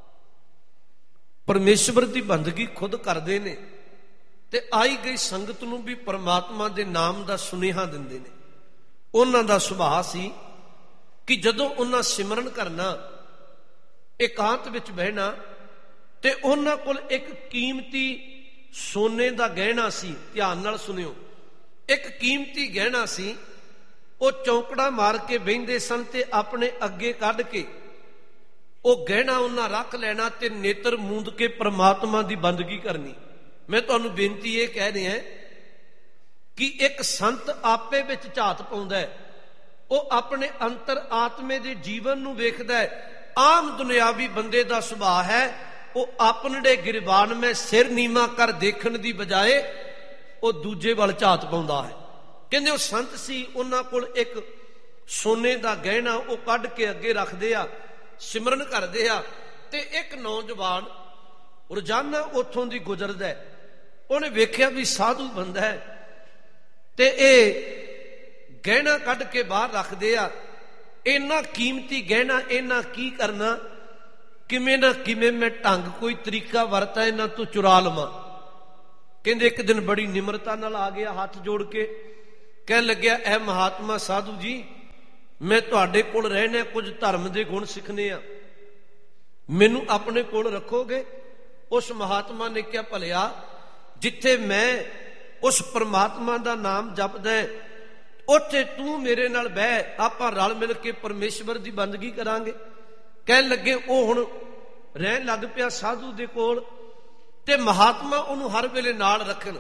ਪਰਮੇਸ਼ਵਰ ਦੀ ਬੰਦਗੀ ਖੁਦ ਕਰਦੇ ਨੇ, ਤੇ ਆਈ ਗਈ ਸੰਗਤ ਨੂੰ ਵੀ ਪਰਮਾਤਮਾ ਦੇ ਨਾਮ ਦਾ ਸੁਨੇਹਾ ਦਿੰਦੇ ਨੇ। ਉਹਨਾਂ ਦਾ ਸੁਭਾਅ ਸੀ ਕਿ ਜਦੋਂ ਉਹਨਾਂ ਸਿਮਰਨ ਕਰਨਾ, ਇਕਾਂਤ ਵਿੱਚ ਬਹਿਣਾ, ਤੇ ਉਹਨਾਂ ਕੋਲ ਇੱਕ ਕੀਮਤੀ ਸੋਨੇ ਦਾ ਗਹਿਣਾ ਸੀ। ਧਿਆਨ ਨਾਲ ਸੁਣਿਓ, ਇੱਕ ਕੀਮਤੀ ਗਹਿਣਾ ਸੀ। ਉਹ ਚੌਂਕੜਾ ਮਾਰ ਕੇ ਬਹਿੰਦੇ ਸਨ ਤੇ ਆਪਣੇ ਅੱਗੇ ਕੱਢ ਕੇ ਉਹ ਗਹਿਣਾ ਉਹਨਾਂ ਰੱਖ ਲੈਣਾ ਤੇ ਨੇਤਰ ਮੂੰਦ ਕੇ ਪ੍ਰਮਾਤਮਾ ਦੀ ਬੰਦਗੀ ਕਰਨੀ। ਮੈਂ ਤੁਹਾਨੂੰ ਬੇਨਤੀ ਇਹ ਕਹਿ ਰਿਹਾ ਕਿ ਇੱਕ ਸੰਤ ਆਪੇ ਵਿੱਚ ਝਾਤ ਪਾਉਂਦਾ ਹੈ, ਉਹ ਆਪਣੇ ਅੰਤਰ ਆਤਮੇ ਦੇ ਜੀਵਨ ਨੂੰ ਵੇਖਦਾ ਹੈ। ਆਮ ਦੁਨਿਆਵੀ ਬੰਦੇ ਦਾ ਸੁਭਾਅ ਹੈ, ਉਹ ਆਪਣੇ ਗਿਰਬਾਨ ਮੈਂ ਸਿਰ ਨੀਵਾਂ ਕਰ ਦੇਖਣ ਦੀ ਬਜਾਏ ਉਹ ਦੂਜੇ ਵੱਲ ਝਾਤ ਪਾਉਂਦਾ ਹੈ। ਕਹਿੰਦੇ ਉਹ ਸੰਤ ਸੀ, ਉਹਨਾਂ ਕੋਲ ਇੱਕ ਸੋਨੇ ਦਾ ਗਹਿਣਾ ਉਹ ਕੱਢ ਕੇ ਅੱਗੇ ਰੱਖਦੇ ਆ, ਸਿਮਰਨ ਕਰਦੇ ਆ। ਤੇ ਇੱਕ ਨੌਜਵਾਨ ਰੋਜ਼ਾਨਾ ਉੱਥੋਂ ਦੀ ਗੁਜ਼ਰਦਾ, ਉਹਨੇ ਵੇਖਿਆ ਵੀ ਸਾਧੂ ਬੰਦਾ ਹੈ ਤੇ ਇਹ ਗਹਿਣਾ ਕੱਢ ਕੇ ਬਾਹਰ ਰੱਖਦੇ ਆ। ਇੰਨਾ ਕੀਮਤੀ ਗਹਿਣਾ ਇਹਨਾਂ ਕੀ ਕਰਨਾ, ਕਿਵੇਂ ਨਾ ਕਿਵੇਂ ਮੈਂ ਢੰਗ ਕੋਈ ਤਰੀਕਾ ਵਰਤਾ ਇਹਨਾਂ ਤੋਂ ਚੁਰਾ ਲਵਾਂ। ਕਹਿੰਦੇ ਇੱਕ ਦਿਨ ਬੜੀ ਨਿਮਰਤਾ ਨਾਲ ਆ ਗਿਆ, ਹੱਥ ਜੋੜ ਕੇ ਕਹਿਣ ਲੱਗਿਆ, ਐ ਮਹਾਤਮਾ ਸਾਧੂ ਜੀ, ਮੈਂ ਤੁਹਾਡੇ ਕੋਲ ਰਹਿਣਾ, ਕੁਝ ਧਰਮ ਦੇ ਗੁਣ ਸਿੱਖਣੇ ਆ, ਮੈਨੂੰ ਆਪਣੇ ਕੋਲ ਰੱਖੋਗੇ? ਉਸ ਮਹਾਤਮਾ ਨੇ ਕਿਹਾ, ਭਲਿਆ, ਜਿੱਥੇ ਮੈਂ ਉਸ ਪਰਮਾਤਮਾ ਦਾ ਨਾਮ ਜਪਦਾ, ਉੱਥੇ ਤੂੰ ਮੇਰੇ ਨਾਲ ਬਹਿ, ਆਪਾਂ ਰਲ ਮਿਲ ਕੇ ਪਰਮੇਸ਼ਵਰ ਦੀ ਬੰਦਗੀ ਕਰਾਂਗੇ। ਕਹਿਣ ਲੱਗੇ ਉਹ ਹੁਣ ਰਹਿਣ ਲੱਗ ਪਿਆ ਸਾਧੂ ਦੇ ਕੋਲ, ਤੇ ਮਹਾਤਮਾ ਉਹਨੂੰ ਹਰ ਵੇਲੇ ਨਾਲ ਰੱਖਣ।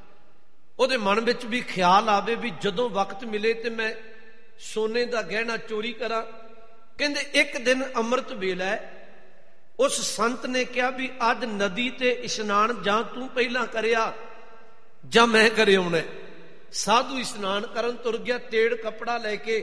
ਉਹਦੇ ਮਨ ਵਿੱਚ ਵੀ ਖਿਆਲ ਆਵੇ ਵੀ ਜਦੋਂ ਵਕਤ ਮਿਲੇ ਤੇ ਮੈਂ ਸੋਨੇ ਦਾ ਗਹਿਣਾ ਚੋਰੀ ਕਰਾਂ। ਕਹਿੰਦੇ ਇੱਕ ਦਿਨ ਅੰਮ੍ਰਿਤ ਵੇਲਾ ਹੈ, ਉਸ ਸੰਤ ਨੇ ਕਿਹਾ ਵੀ ਅੱਜ ਨਦੀ ਤੇ ਇਸ਼ਨਾਨ ਜਾਂ ਤੂੰ ਪਹਿਲਾਂ ਕਰਿਆ ਜਾਂ ਮੈਂ ਕਰੇ ਆਉਣਾ। ਸਾਧੂ ਇਸ਼ਨਾਨ ਕਰਨ ਤੁਰ ਗਿਆ, ਤੇੜ ਕੱਪੜਾ ਲੈ ਕੇ,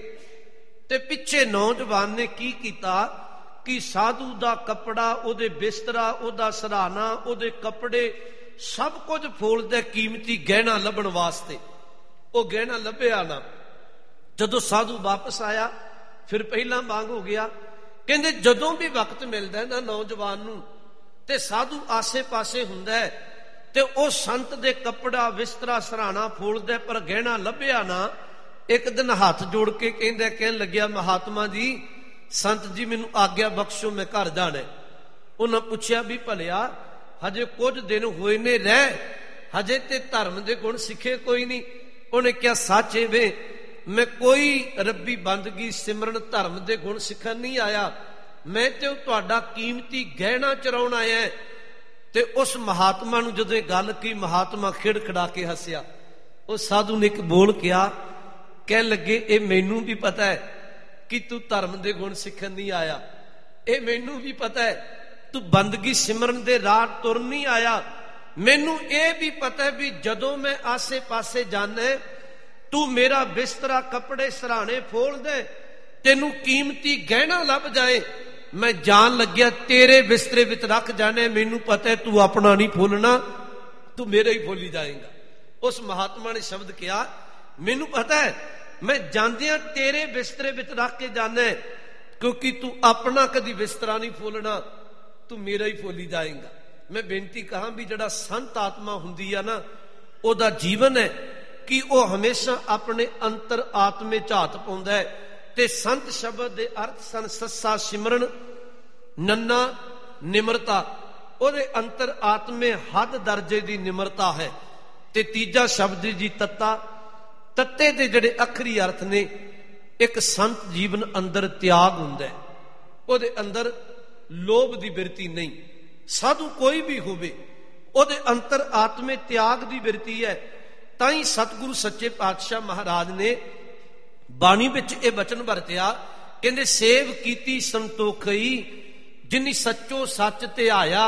ਤੇ ਪਿੱਛੇ ਨੌਜਵਾਨ ਨੇ ਕੀ ਕੀਤਾ ਕਿ ਸਾਧੂ ਦਾ ਕੱਪੜਾ, ਉਹਦੇ ਬਿਸਤਰਾ, ਉਹਦਾ ਸਰਾਣਾ, ਉਹਦੇ ਕੱਪੜੇ ਸਭ ਕੁਝ ਫੋਲਦਾ ਕੀਮਤੀ ਗਹਿਣਾ ਲੱਭਣ ਵਾਸਤੇ। ਉਹ ਗਹਿਣਾ ਲੱਭਿਆ ਨਾ। ਜਦੋਂ ਸਾਧੂ ਵਾਪਸ ਆਇਆ ਫਿਰ ਪਹਿਲਾਂ ਵਾਂਗ ਹੋ ਗਿਆ। ਕਹਿੰਦੇ ਜਦੋਂ ਵੀ ਵਕਤ ਮਿਲਦਾ ਨਾ ਨੌਜਵਾਨ ਨੂੰ, ਤੇ ਸਾਧੂ ਆਸੇ ਪਾਸੇ ਹੁੰਦਾ ਹੈ, ਤੇ ਉਹ ਸੰਤ ਦੇ ਕੱਪੜਾ, ਬਿਸਤਰਾ, ਸਰਾਣਾ ਫੋਲਦਾ, ਪਰ ਗਹਿਣਾ ਲੱਭਿਆ ਨਾ। ਇੱਕ ਦਿਨ ਹੱਥ ਜੋੜ ਕੇ ਕਹਿਣ ਲੱਗਿਆ, ਮਹਾਤਮਾ ਜੀ, ਸੰਤ ਜੀ, ਮੈਨੂੰ ਆਗਿਆ ਬਖਸ਼ੋ, ਮੈਂ ਘਰ ਜਾਣਾ। ਉਹਨਾਂ ਪੁੱਛਿਆ ਵੀ ਭਲਿਆ ਹਜੇ ਕੁਝ ਦਿਨ ਹੋਏ ਨੇ ਰਹਿ, ਹਜੇ ਤੇ ਧਰਮ ਦੇ ਗੁਣ ਸਿੱਖੇ ਕੋਈ ਨਹੀਂ। ਉਹਨੇ ਕਿਹਾ ਸੱਚ ਏ ਵੇ, ਮੈਂ ਕੋਈ ਰੱਬੀ ਬੰਦਗੀ ਸਿਮਰਨ ਧਰਮ ਦੇ ਗੁਣ ਸਿੱਖਣ ਨਹੀਂ ਆਇਆ, ਮੈਂ ਤੇ ਉਹ ਤੁਹਾਡਾ ਕੀਮਤੀ ਗਹਿਣਾ ਚੁਰਾਉਣ ਆਇਆ। ਤੇ ਉਸ ਮਹਾਤਮਾ ਨੂੰ ਜਦੋਂ ਇਹ ਗੱਲ ਕੀ, ਮਹਾਤਮਾ ਖਿੜਖਿੜਾ ਕੇ ਹੱਸਿਆ। ਉਹ ਸਾਧੂ ਨੇ ਇੱਕ ਬੋਲ ਕਿਹਾ, ਕਹਿਣ ਲੱਗੇ ਇਹ ਮੈਨੂੰ ਵੀ ਪਤਾ ਹੈ ਕਿ ਤੂੰ ਧਰਮ ਦੇ ਗੁਣ ਸਿੱਖਣ ਨਹੀਂ ਆਇਆ, ਇਹ ਮੈਨੂੰ ਵੀ ਪਤਾ ਹੈ ਤੂੰ ਬੰਦਗੀ ਸਿਮਰਨ ਦੇ ਰਾਹ ਤੁਰ ਨਹੀਂ ਆਇਆ। ਮੈਨੂੰ ਇਹ ਵੀ ਪਤਾ ਹੈ ਵੀ ਜਦੋਂ ਮੈਂ ਆਸੇ ਪਾਸੇ ਜਾਣਾ ਤੂੰ ਮੇਰਾ ਬਿਸਤਰਾ, ਕੱਪੜੇ, ਸਰਾਣੇ ਫੋਲ ਦੇ, ਤੈਨੂੰ ਕੀਮਤੀ ਗਹਿਣਾ ਲੱਭ ਜਾਏ, ਮੈਂ ਜਾਣ ਲੱਗਿਆ ਤੇਰੇ ਬਿਸਤਰੇ ਵਿੱਚ ਰੱਖ ਜਾਣੇ। ਮੈਨੂੰ ਪਤਾ ਹੈ ਤੂੰ ਆਪਣਾ ਨਹੀਂ ਫੋਲਣਾ, ਤੂੰ ਮੇਰਾ ਹੀ ਫੋਲੀ ਜਾਏਗਾ। ਉਸ ਮਹਾਤਮਾ ਨੇ ਸ਼ਬਦ ਕਿਹਾ, ਮੈਨੂੰ ਪਤਾ ਹੈ ਮੈਂ ਜਾਂਦਿਆਂ ਤੇਰੇ ਬਿਸਤਰੇ ਵਿੱਚ ਰੱਖ ਕੇ ਜਾਣਾ, ਕਿਉਂਕਿ ਤੂੰ ਆਪਣਾ ਕਦੀ ਬਿਸਤਰਾ ਨਹੀਂ ਫੋਲਣਾ, ਤੂੰ ਮੇਰਾ ਹੀ ਫੋਲੀ ਜਾਏਗਾ। ਮੈਂ ਬੇਨਤੀ ਕਹਾਂ ਵੀ ਜਿਹੜਾ ਸੰਤ ਆਤਮਾ ਹੁੰਦੀ ਆ ਨਾ, ਉਹਦਾ ਜੀਵਨ ਹੈ ਕਿ ਉਹ ਹਮੇਸ਼ਾ ਆਪਣੇ ਅੰਤਰ ਆਤਮੇ ਝਾਤ ਪਾਉਂਦਾ ਹੈ। ਤੇ ਸੰਤ ਸ਼ਬਦ ਦੇ ਅਰਥ ਸਨ ਸੱਸਾ ਸਿਮਰਨ, ਨੰਨਾ ਨਿਮਰਤਾ। ਉਹਦੇ ਅੰਤਰ ਆਤਮੇ ਹੱਦ ਦਰਜੇ ਦੀ ਨਿਮਰਤਾ ਹੈ। ਤੇ ਤੀਜਾ ਸ਼ਬਦ ਜੀ ਤੱਤਾ। ਤੱਤੇ ਦੇ ਜਿਹੜੇ ਅੱਖਰੀ ਅਰਥ ਨੇ, ਇੱਕ ਸੰਤ ਜੀਵਨ ਅੰਦਰ ਤਿਆਗ ਹੁੰਦਾ ਹੈ, ਉਹਦੇ ਅੰਦਰ ਲੋਭ ਦੀ ਬਿਰਤੀ ਨਹੀਂ। ਸਾਧੂ ਕੋਈ ਵੀ ਹੋਵੇ, ਉਹਦੇ ਅੰਤਰ ਆਤਮੇ ਤਿਆਗ ਦੀ ਬਿਰਤੀ ਹੈ। ਤਾਂ ਹੀ ਸਤਿਗੁਰੂ ਸੱਚੇ ਪਾਤਸ਼ਾਹ ਮਹਾਰਾਜ ਨੇ ਬਾਣੀ ਵਿੱਚ ਇਹ ਬਚਨ ਵਰਤਿਆ, ਕਹਿੰਦੇ ਸੇਵ ਕੀਤੀ ਸੰਤੋਖਈ, ਜਿਨੀ ਸੱਚੋ ਸੱਚ ਧਿਆਇਆ।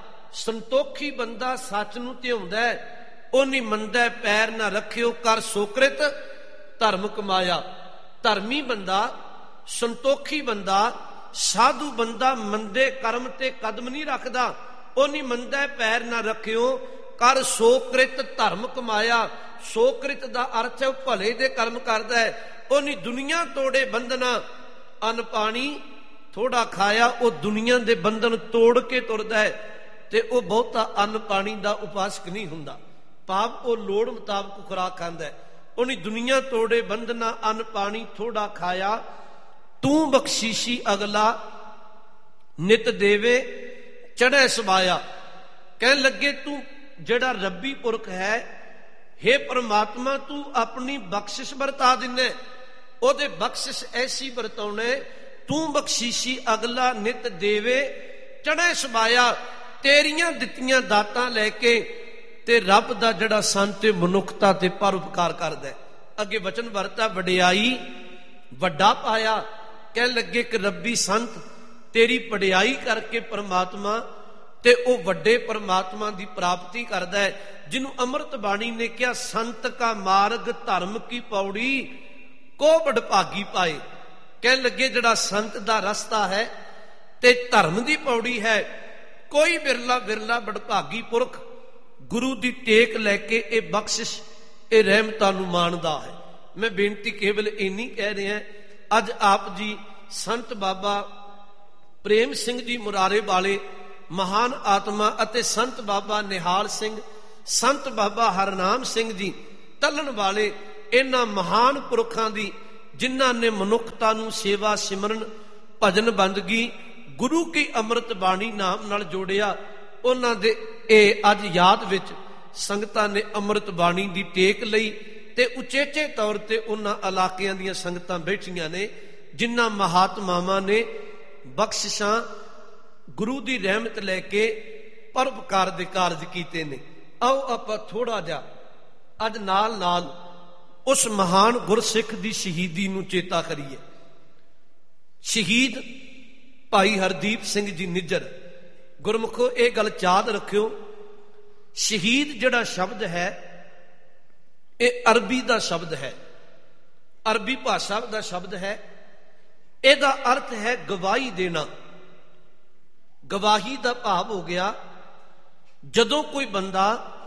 ਸੰਤੋਖੀ ਬੰਦਾ ਸੱਚ ਨੂੰ ਧਿਆਉਂਦਾ ਹੈ, ਉਹ ਨਹੀਂ ਮੰਨਦਾ ਪੈਰ ਨਾ ਰੱਖਿਓ, ਕਰ ਸੋਕ੍ਰਿਤ ਧਰਮ ਕਮਾਇਆ। ਧਰਮੀ ਬੰਦਾ, ਸੰਤੋਖੀ ਬੰਦਾ, ਸਾਧੂ ਬੰਦਾ ਮੰਦੇ ਕਰਮ ਤੇ ਕਦਮ ਨਹੀਂ ਰੱਖਦਾ। ਉਹ ਨਹੀਂ ਮੰਨਦਾ ਪੈਰ ਨਾ ਰੱਖਿਓ, ਕਰ ਸੋਕ੍ਰਿਤ ਧਰਮ ਕਮਾਇਆ। ਸੋਕ੍ਰਿਤ ਦਾ ਅਰਥ ਹੈ ਉਹ ਭਲੇ ਦੇ ਕਰਮ ਕਰਦਾ ਹੈ। ਉਹ ਨਹੀਂ ਦੁਨੀਆ ਤੋੜੇ ਬੰਧਨਾ, ਅੰਨ ਪਾਣੀ ਥੋੜਾ ਖਾਇਆ। ਉਹ ਦੁਨੀਆ ਦੇ ਬੰਧਨ ਤੋੜ ਕੇ ਤੁਰਦਾ ਹੈ, ਤੇ ਉਹ ਬਹੁਤਾ ਅੰਨ ਪਾਣੀ ਦਾ ਉਪਾਸਕ ਨਹੀਂ ਹੁੰਦਾ। ਭਾਵ ਉਹ ਲੋੜ ਮੁਤਾਬਕ ਖੁਰਾਕ ਖਾਂਦਾ ਹੈ। ਉਹ ਨਹੀਂ ਦੁਨੀਆ ਤੋੜੇ ਬੰਧਨਾ, ਅੰਨ ਪਾਣੀ ਥੋੜਾ ਖਾਇਆ। ਤੂੰ ਬਖਸ਼ੀਸ਼ੀ ਅਗਲਾ, ਨਿਤ ਦੇਵੇ ਚੜ੍ਹੈ ਸਮਾਇਆ। ਕਹਿਣ ਲੱਗੇ ਤੂੰ ਜਿਹੜਾ ਰੱਬੀ ਪੁਰਖ ਹੈ, ਹੇ ਪਰਮਾਤਮਾ, ਤੂੰ ਆਪਣੀ ਬਖਸ਼ਿਸ਼ ਵਰਤਾ ਦਿੰਨੇ, ਉਹਦੇ ਬਖਸ਼ਿਸ਼ ਐਸੀ ਵਰਤਾਉਣੇ। ਤੂੰ ਬਖਸ਼ੀਸ਼ੀ ਅਗਲਾ, ਨਿਤ ਦੇਵੇ ਚੜ੍ਹੈ ਸਮਾਇਆ। ਤੇਰੀਆਂ ਦਿੱਤੀਆਂ ਦਾਤਾਂ ਲੈ ਕੇ ਤੇ ਰੱਬ ਦਾ ਜਿਹੜਾ ਸੰਤ ਮਨੁੱਖਤਾ ਤੇ ਪਰਉਪਕਾਰ ਕਰਦਾ। ਅੱਗੇ ਵਚਨ ਵਰਤਾ, ਵਡਿਆਈ ਵੱਡਾ ਪਾਇਆ। ਕਹਿਣ ਲੱਗੇ ਕਿ ਰੱਬੀ ਸੰਤ ਤੇਰੀ ਵਡਿਆਈ ਕਰਕੇ ਪਰਮਾਤਮਾ ਤੇ ਉਹ ਵੱਡੇ ਪਰਮਾਤਮਾ ਦੀ ਪ੍ਰਾਪਤੀ ਕਰਦਾ ਹੈ। ਜਿਹਨੂੰ ਅੰਮ੍ਰਿਤ ਬਾਣੀ ਨੇ ਕਿਹਾ, ਸੰਤ ਕਾ ਮਾਰਗ ਧਰਮ ਕੀ ਪੌੜੀ, ਕੋ ਵਡਭਾਗੀ ਪਾਏ। ਕਹਿਣ ਲੱਗੇ ਜਿਹੜਾ ਸੰਤ ਦਾ ਰਸਤਾ ਹੈ ਤੇ ਧਰਮ ਦੀ ਪੌੜੀ ਹੈ, ਕੋਈ ਵਿਰਲਾ ਵਿਰਲਾ ਵਡਭਾਗੀ ਪੁਰਖ ਗੁਰੂ ਦੀ ਟੇਕ ਲੈ ਕੇ ਇਹ ਬਖਸ਼ਿਸ਼, ਇਹ ਰਹਿਮਤਾਂ ਨੂੰ ਮਾਣਦਾ ਹੈ। ਮੈਂ ਬੇਨਤੀ ਕੇਵਲ ਇੰਨੀ ਕਹਿ ਰਿਹਾ, ਅੱਜ ਆਪ ਜੀ ਸੰਤ ਬਾਬਾ ਪ੍ਰੇਮ ਸਿੰਘ ਜੀ ਮੁਰਾਰੇ ਵਾਲੇ ਮਹਾਨ ਆਤਮਾ ਅਤੇ ਸੰਤ ਬਾਬਾ ਨਿਹਾਲ ਸਿੰਘ, ਸੰਤ ਬਾਬਾ ਹਰਨਾਮ ਸਿੰਘ ਜੀ ਤਲਣ ਵਾਲੇ, ਇਹਨਾਂ ਮਹਾਨ ਪੁਰਖਾਂ ਦੀ ਜਿਨ੍ਹਾਂ ਨੇ ਮਨੁੱਖਤਾ ਨੂੰ ਸੇਵਾ ਸਿਮਰਨ, ਭਜਨ ਬੰਦਗੀ, ਗੁਰੂ ਕੀ ਅੰਮ੍ਰਿਤ ਬਾਣੀ ਨਾਮ ਨਾਲ ਜੋੜਿਆ, ਉਹਨਾਂ ਦੇ ਇਹ ਅੱਜ ਯਾਦ ਵਿੱਚ ਸੰਗਤਾਂ ਨੇ ਅੰਮ੍ਰਿਤ ਬਾਣੀ ਦੀ ਟੇਕ ਲਈ। ਤੇ ਉਚੇਚੇ ਤੌਰ ਤੇ ਉਹਨਾਂ ਇਲਾਕਿਆਂ ਦੀਆਂ ਸੰਗਤਾਂ ਬੈਠੀਆਂ ਨੇ ਜਿਨ੍ਹਾਂ ਮਹਾਤਮਾਵਾਂ ਨੇ ਬਖਸ਼ਿਸ਼ਾਂ ਗੁਰੂ ਦੀ ਰਹਿਮਤ ਲੈ ਕੇ ਪਰਉਪਕਾਰ ਦੇ ਕਾਰਜ ਕੀਤੇ ਨੇ। ਆਓ ਆਪਾਂ ਥੋੜਾ ਜਿਹਾ ਅੱਜ ਨਾਲ ਨਾਲ ਉਸ ਮਹਾਨ ਗੁਰਸਿੱਖ ਦੀ ਸ਼ਹੀਦੀ ਨੂੰ ਚੇਤਾ ਕਰੀਏ। ਸ਼ਹੀਦ ਭਾਈ ਹਰਦੀਪ ਸਿੰਘ ਜੀ ਨਿੱਜਰ। ਗੁਰਮੁਖੋ ਇਹ ਗੱਲ ਯਾਦ ਰੱਖਿਓ, ਸ਼ਹੀਦ ਜਿਹੜਾ ਸ਼ਬਦ ਹੈ ਇਹ ਅਰਬੀ ਦਾ ਸ਼ਬਦ ਹੈ, ਅਰਬੀ ਭਾਸ਼ਾ ਦਾ ਸ਼ਬਦ ਹੈ। ਇਹਦਾ ਅਰਥ ਹੈ ਗਵਾਹੀ ਦੇਣਾ। ਗਵਾਹੀ ਦਾ ਭਾਵ ਹੋ ਗਿਆ ਜਦੋਂ ਕੋਈ ਬੰਦਾ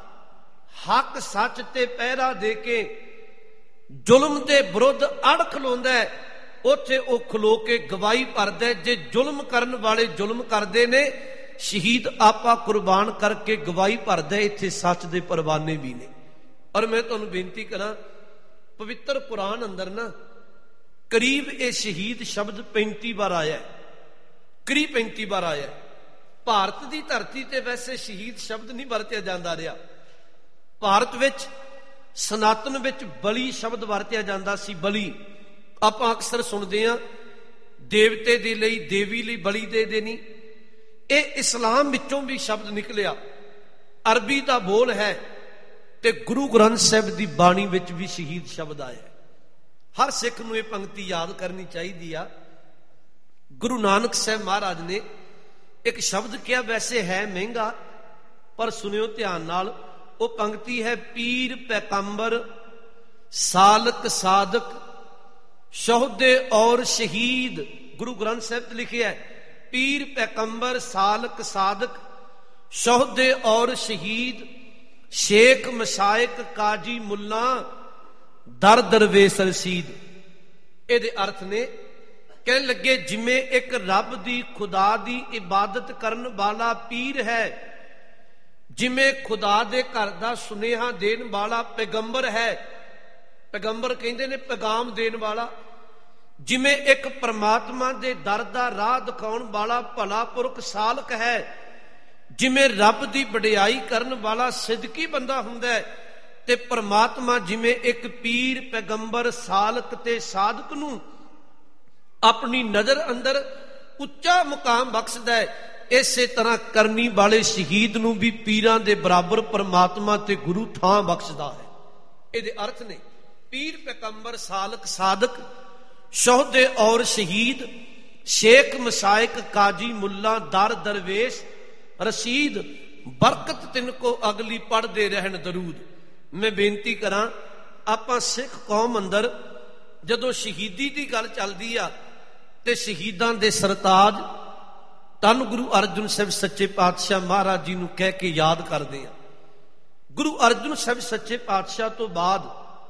ਹੱਕ ਸੱਚ ਤੇ ਪਹਿਰਾ ਦੇ ਕੇ ਜ਼ੁਲਮ ਦੇ ਵਿਰੁੱਧ ਅੜ ਖਲੋਂਦਾ ਹੈ, ਉੱਥੇ ਉਹ ਖਲੋ ਕੇ ਗਵਾਹੀ ਭਰਦਾ। ਜੇ ਜ਼ੁਲਮ ਕਰਨ ਵਾਲੇ ਜ਼ੁਲਮ ਕਰਦੇ ਨੇ, ਸ਼ਹੀਦ ਆਪਾ ਕੁਰਬਾਨ ਕਰਕੇ ਗਵਾਹੀ ਭਰਦਾ। ਇੱਥੇ ਸੱਚ ਦੇ ਪਰਵਾਨੇ ਵੀ ਨੇ। ਔਰ ਮੈਂ ਤੁਹਾਨੂੰ ਬੇਨਤੀ ਕਰਾਂ, ਪਵਿੱਤਰ ਕੁਰਾਨ ਅੰਦਰ ਨਾ ਕਰੀਬ ਇਹ ਸ਼ਹੀਦ ਸ਼ਬਦ 35 ਵਾਰ ਆਇਆ, ਕਰੀਬ 35 ਵਾਰ ਆਇਆ। ਭਾਰਤ ਦੀ ਧਰਤੀ ਤੇ ਵੈਸੇ ਸ਼ਹੀਦ ਸ਼ਬਦ ਨਹੀਂ ਵਰਤਿਆ ਜਾਂਦਾ ਰਿਹਾ। ਭਾਰਤ ਵਿੱਚ ਸਨਾਤਨ ਵਿੱਚ ਬਲੀ ਸ਼ਬਦ ਵਰਤਿਆ ਜਾਂਦਾ ਸੀ। ਬਲੀ ਆਪਾਂ ਅਕਸਰ ਸੁਣਦੇ ਹਾਂ, ਦੇਵਤੇ ਦੇ ਲਈ, ਦੇਵੀ ਲਈ ਬਲੀ ਦੇ ਦੇਣੀ। ਇਹ ਇਸਲਾਮ ਵਿੱਚੋਂ ਵੀ ਸ਼ਬਦ ਨਿਕਲਿਆ, ਅਰਬੀ ਦਾ ਬੋਲ ਹੈ ਤੇ ਗੁਰੂ ਗ੍ਰੰਥ ਸਾਹਿਬ ਦੀ ਬਾਣੀ ਵਿੱਚ ਵੀ ਸ਼ਹੀਦ ਸ਼ਬਦ ਆਇਆ। ਹਰ ਸਿੱਖ ਨੂੰ ਇਹ ਪੰਕਤੀ ਯਾਦ ਕਰਨੀ ਚਾਹੀਦੀ ਆ। ਗੁਰੂ ਨਾਨਕ ਸਾਹਿਬ ਮਹਾਰਾਜ ਨੇ ਇੱਕ ਸ਼ਬਦ ਕਿਹਾ, ਵੈਸੇ ਹੈ ਮਹਿੰਗਾ ਪਰ ਸੁਣਿਓ ਧਿਆਨ ਨਾਲ। ਉਹ ਪੰਕਤੀ ਹੈ, ਪੀਰ ਪੈਗੰਬਰ ਸਾਲਕ ਸਾਦਕ ਸ਼ਹੁਦੇ ਔਰ ਸ਼ਹੀਦ। ਗੁਰੂ ਗ੍ਰੰਥ ਸਾਹਿਬ ਤੇ ਲਿਖਿਆ ਹੈ, ਪੀਰ ਪੈਗੰਬਰ ਸਾਲਕ ਸਾਦਕ ਸ਼ਹੁਦੇ ਔਰ ਸ਼ਹੀਦ, ਸ਼ੇਖ ਮਸ਼ਾਇਕ ਕਾਜੀ ਮੁੱਲਾ ਦਰ ਦਰਵੇਸ਼ ਰਸੀਦ। ਇਹਦੇ ਅਰਥ ਨੇ, ਕਹਿਣ ਲੱਗੇ ਜਿਵੇਂ ਇੱਕ ਰੱਬ ਦੀ ਖੁਦਾ ਦੀ ਇਬਾਦਤ ਕਰਨ ਵਾਲਾ ਪੀਰ ਹੈ, ਜਿਵੇਂ ਖੁਦਾ ਦੇ ਘਰ ਦਾ ਸੁਨੇਹਾ ਦੇਣ ਵਾਲਾ ਪੈਗੰਬਰ ਹੈ। ਪੈਗੰਬਰ ਕਹਿੰਦੇ ਨੇ ਪੈਗਾਮ ਦੇਣ ਵਾਲਾ। ਜਿਵੇਂ ਇੱਕ ਪਰਮਾਤਮਾ ਦੇ ਦਰ ਦਾ ਰਾਹ ਦਿਖਾਉਣ ਵਾਲਾ ਭਲਾ ਪੁਰਖ ਸਾਲਕ ਹੈ, ਜਿਵੇਂ ਰੱਬ ਦੀ ਵਡਿਆਈ ਕਰਨ ਵਾਲਾ ਸਿਦਕੀ ਬੰਦਾ ਹੁੰਦਾ ਹੈ, ਤੇ ਪਰਮਾਤਮਾ ਜਿਵੇਂ ਇੱਕ ਪੀਰ ਪੈਗੰਬਰ ਸਾਲਕ ਤੇ ਸਾਧਕ ਨੂੰ ਆਪਣੀ ਨਜ਼ਰ ਅੰਦਰ ਉੱਚਾ ਮੁਕਾਮ ਬਖਸ਼ਦਾ ਹੈ, ਇਸੇ ਤਰ੍ਹਾਂ ਕਰਨੀ ਵਾਲੇ ਸ਼ਹੀਦ ਨੂੰ ਵੀ ਪੀਰਾਂ ਦੇ ਬਰਾਬਰ ਪਰਮਾਤਮਾ ਤੇ ਗੁਰੂ ਥਾਂ ਬਖਸ਼ਦਾ ਹੈ। ਇਹਦੇ ਅਰਥ ਨੇ, ਪੀਰ ਪੈਗੰਬਰ ਸਾਲਕ ਸਾਧਕ ਸ਼ਹੁਦੇ ਔਰ ਸ਼ਹੀਦ, ਸ਼ੇਖ ਮਸ਼ਾਇਕ ਕਾਜੀ ਮੁੱਲਾ ਦਰ ਦਰਵੇਸ਼ ਰਸੀਦ, ਬਰਕਤ ਤਿਨਕੋ ਅਗਲੀ ਪੜ੍ਹਦੇ ਰਹਿਣ ਦਰੂਦ। ਮੈਂ ਬੇਨਤੀ ਕਰਾਂ, ਆਪਾਂ ਸਿੱਖ ਕੌਮ ਅੰਦਰ ਜਦੋਂ ਸ਼ਹੀਦੀ ਦੀ ਗੱਲ ਚੱਲਦੀ ਆ ਤੇ ਸ਼ਹੀਦਾਂ ਦੇ ਸਰਤਾਜ ਧੰਨ ਗੁਰੂ ਅਰਜਨ ਸਾਹਿਬ ਸੱਚੇ ਪਾਤਸ਼ਾਹ ਮਹਾਰਾਜ ਜੀ ਨੂੰ ਕਹਿ ਕੇ ਯਾਦ ਕਰਦੇ ਆ। ਗੁਰੂ ਅਰਜਨ ਸਾਹਿਬ ਸੱਚੇ ਪਾਤਸ਼ਾਹ ਤੋਂ ਬਾਅਦ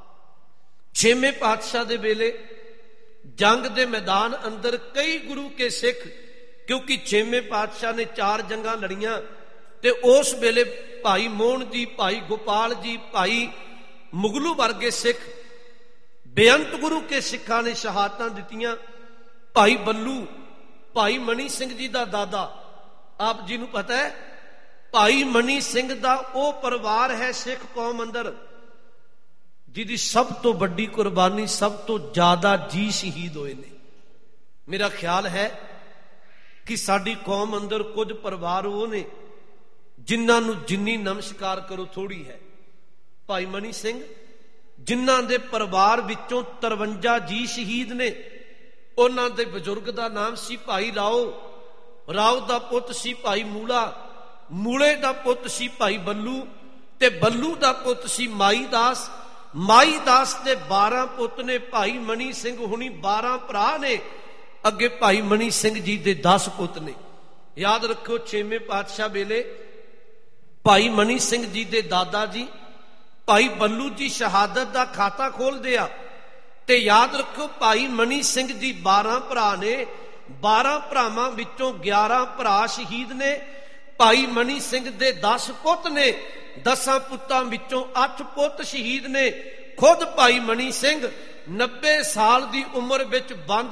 6ਵੇਂ ਪਾਤਸ਼ਾਹ ਦੇ ਵੇਲੇ ਜੰਗ ਦੇ ਮੈਦਾਨ ਅੰਦਰ ਕਈ ਗੁਰੂ ਕੇ ਸਿੱਖ, ਕਿਉਂਕਿ 6ਵੇਂ ਪਾਤਸ਼ਾਹ ਨੇ 4 ਜੰਗਾਂ ਲੜੀਆਂ, ਤੇ ਉਸ ਵੇਲੇ ਭਾਈ ਮੋਹਨ ਜੀ, ਭਾਈ ਗੋਪਾਲ ਜੀ, ਭਾਈ ਮੁਗਲੂ ਵਰਗੇ ਸਿੱਖ, ਬੇਅੰਤ ਗੁਰੂ ਕੇ ਸਿੱਖਾਂ ਨੇ ਸ਼ਹਾਦਤਾਂ ਦਿੱਤੀਆਂ। ਭਾਈ ਬੱਲੂ, ਭਾਈ ਮਣੀ ਸਿੰਘ ਜੀ ਦਾ ਦਾਦਾ, ਆਪ ਜੀ ਨੂੰ ਪਤਾ ਹੈ, ਭਾਈ ਮਣੀ ਸਿੰਘ ਦਾ ਉਹ ਪਰਿਵਾਰ ਹੈ ਸਿੱਖ ਕੌਮ ਅੰਦਰ ਜਿਹਦੀ ਸਭ ਤੋਂ ਵੱਡੀ ਕੁਰਬਾਨੀ, ਸਭ ਤੋਂ ਜ਼ਿਆਦਾ ਜੀ ਸ਼ਹੀਦ ਹੋਏ ਨੇ। ਮੇਰਾ ਖਿਆਲ ਹੈ ਕਿ ਸਾਡੀ ਕੌਮ ਅੰਦਰ ਕੁਝ ਪਰਿਵਾਰ ਉਹ ਨੇ ਜਿਨ੍ਹਾਂ ਨੂੰ ਜਿੰਨੀ ਨਮਸਕਾਰ ਕਰੋ ਥੋੜੀ ਹੈ। ਭਾਈ ਮਣੀ ਸਿੰਘ, ਜਿਨ੍ਹਾਂ ਦੇ ਪਰਿਵਾਰ ਵਿੱਚੋਂ 53 ਜੀ ਸ਼ਹੀਦ ਨੇ। ਉਹਨਾਂ ਦੇ ਬਜ਼ੁਰਗ ਦਾ ਨਾਮ ਸੀ ਭਾਈ ਰਾਓ, ਰਾਓ ਦਾ ਪੁੱਤ ਸੀ ਭਾਈ ਮੂਲਾ, ਮੂਲੇ ਦਾ ਪੁੱਤ ਸੀ ਭਾਈ ਬੱਲੂ, ਤੇ ਬੱਲੂ ਦਾ ਪੁੱਤ ਸੀ ਮਾਈ ਦਾਸ, ਮਾਈ ਦਾਸ ਦੇ 12 ਪੁੱਤ ਨੇ। ਭਾਈ ਮਣੀ ਸਿੰਘ ਹੁਣੀ 12 ਭਰਾ ਨੇ, ਅੱਗੇ ਭਾਈ ਮਣੀ ਸਿੰਘ ਜੀ ਦੇ 10 ਪੁੱਤ ਨੇ। ਯਾਦ ਰੱਖੋ, 6ਵੇਂ ਪਾਤਸ਼ਾਹ ਵੇਲੇ ਭਾਈ ਮਣੀ ਸਿੰਘ ਜੀ ਦੇ ਦਾਦਾ ਜੀ ਭਾਈ ਬੱਲੂ ਜੀ ਸ਼ਹਾਦਤ ਦਾ ਖਾਤਾ ਖੋਲਦੇ ਆ, ਤੇ ਯਾਦ ਰੱਖੋ ਭਾਈ ਮਣੀ ਸਿੰਘ ਜੀ 12 ਭਰਾ ਨੇ। 12 ਭਰਾਵਾਂ ਵਿੱਚੋਂ 11 ਭਰਾ ਸ਼ਹੀਦ ਨੇ। ਭਾਈ ਮਣੀ ਸਿੰਘ ਦੇ 10 ਪੁੱਤ ਨੇ, 10 ਪੁੱਤਾਂ ਵਿੱਚੋਂ 8 ਪੁੱਤ ਸ਼ਹੀਦ ਨੇ। ਖੁਦ ਭਾਈ ਮਣੀ ਸਿੰਘ 90 ਸਾਲ ਦੀ ਉਮਰ ਵਿੱਚ ਬੰਦ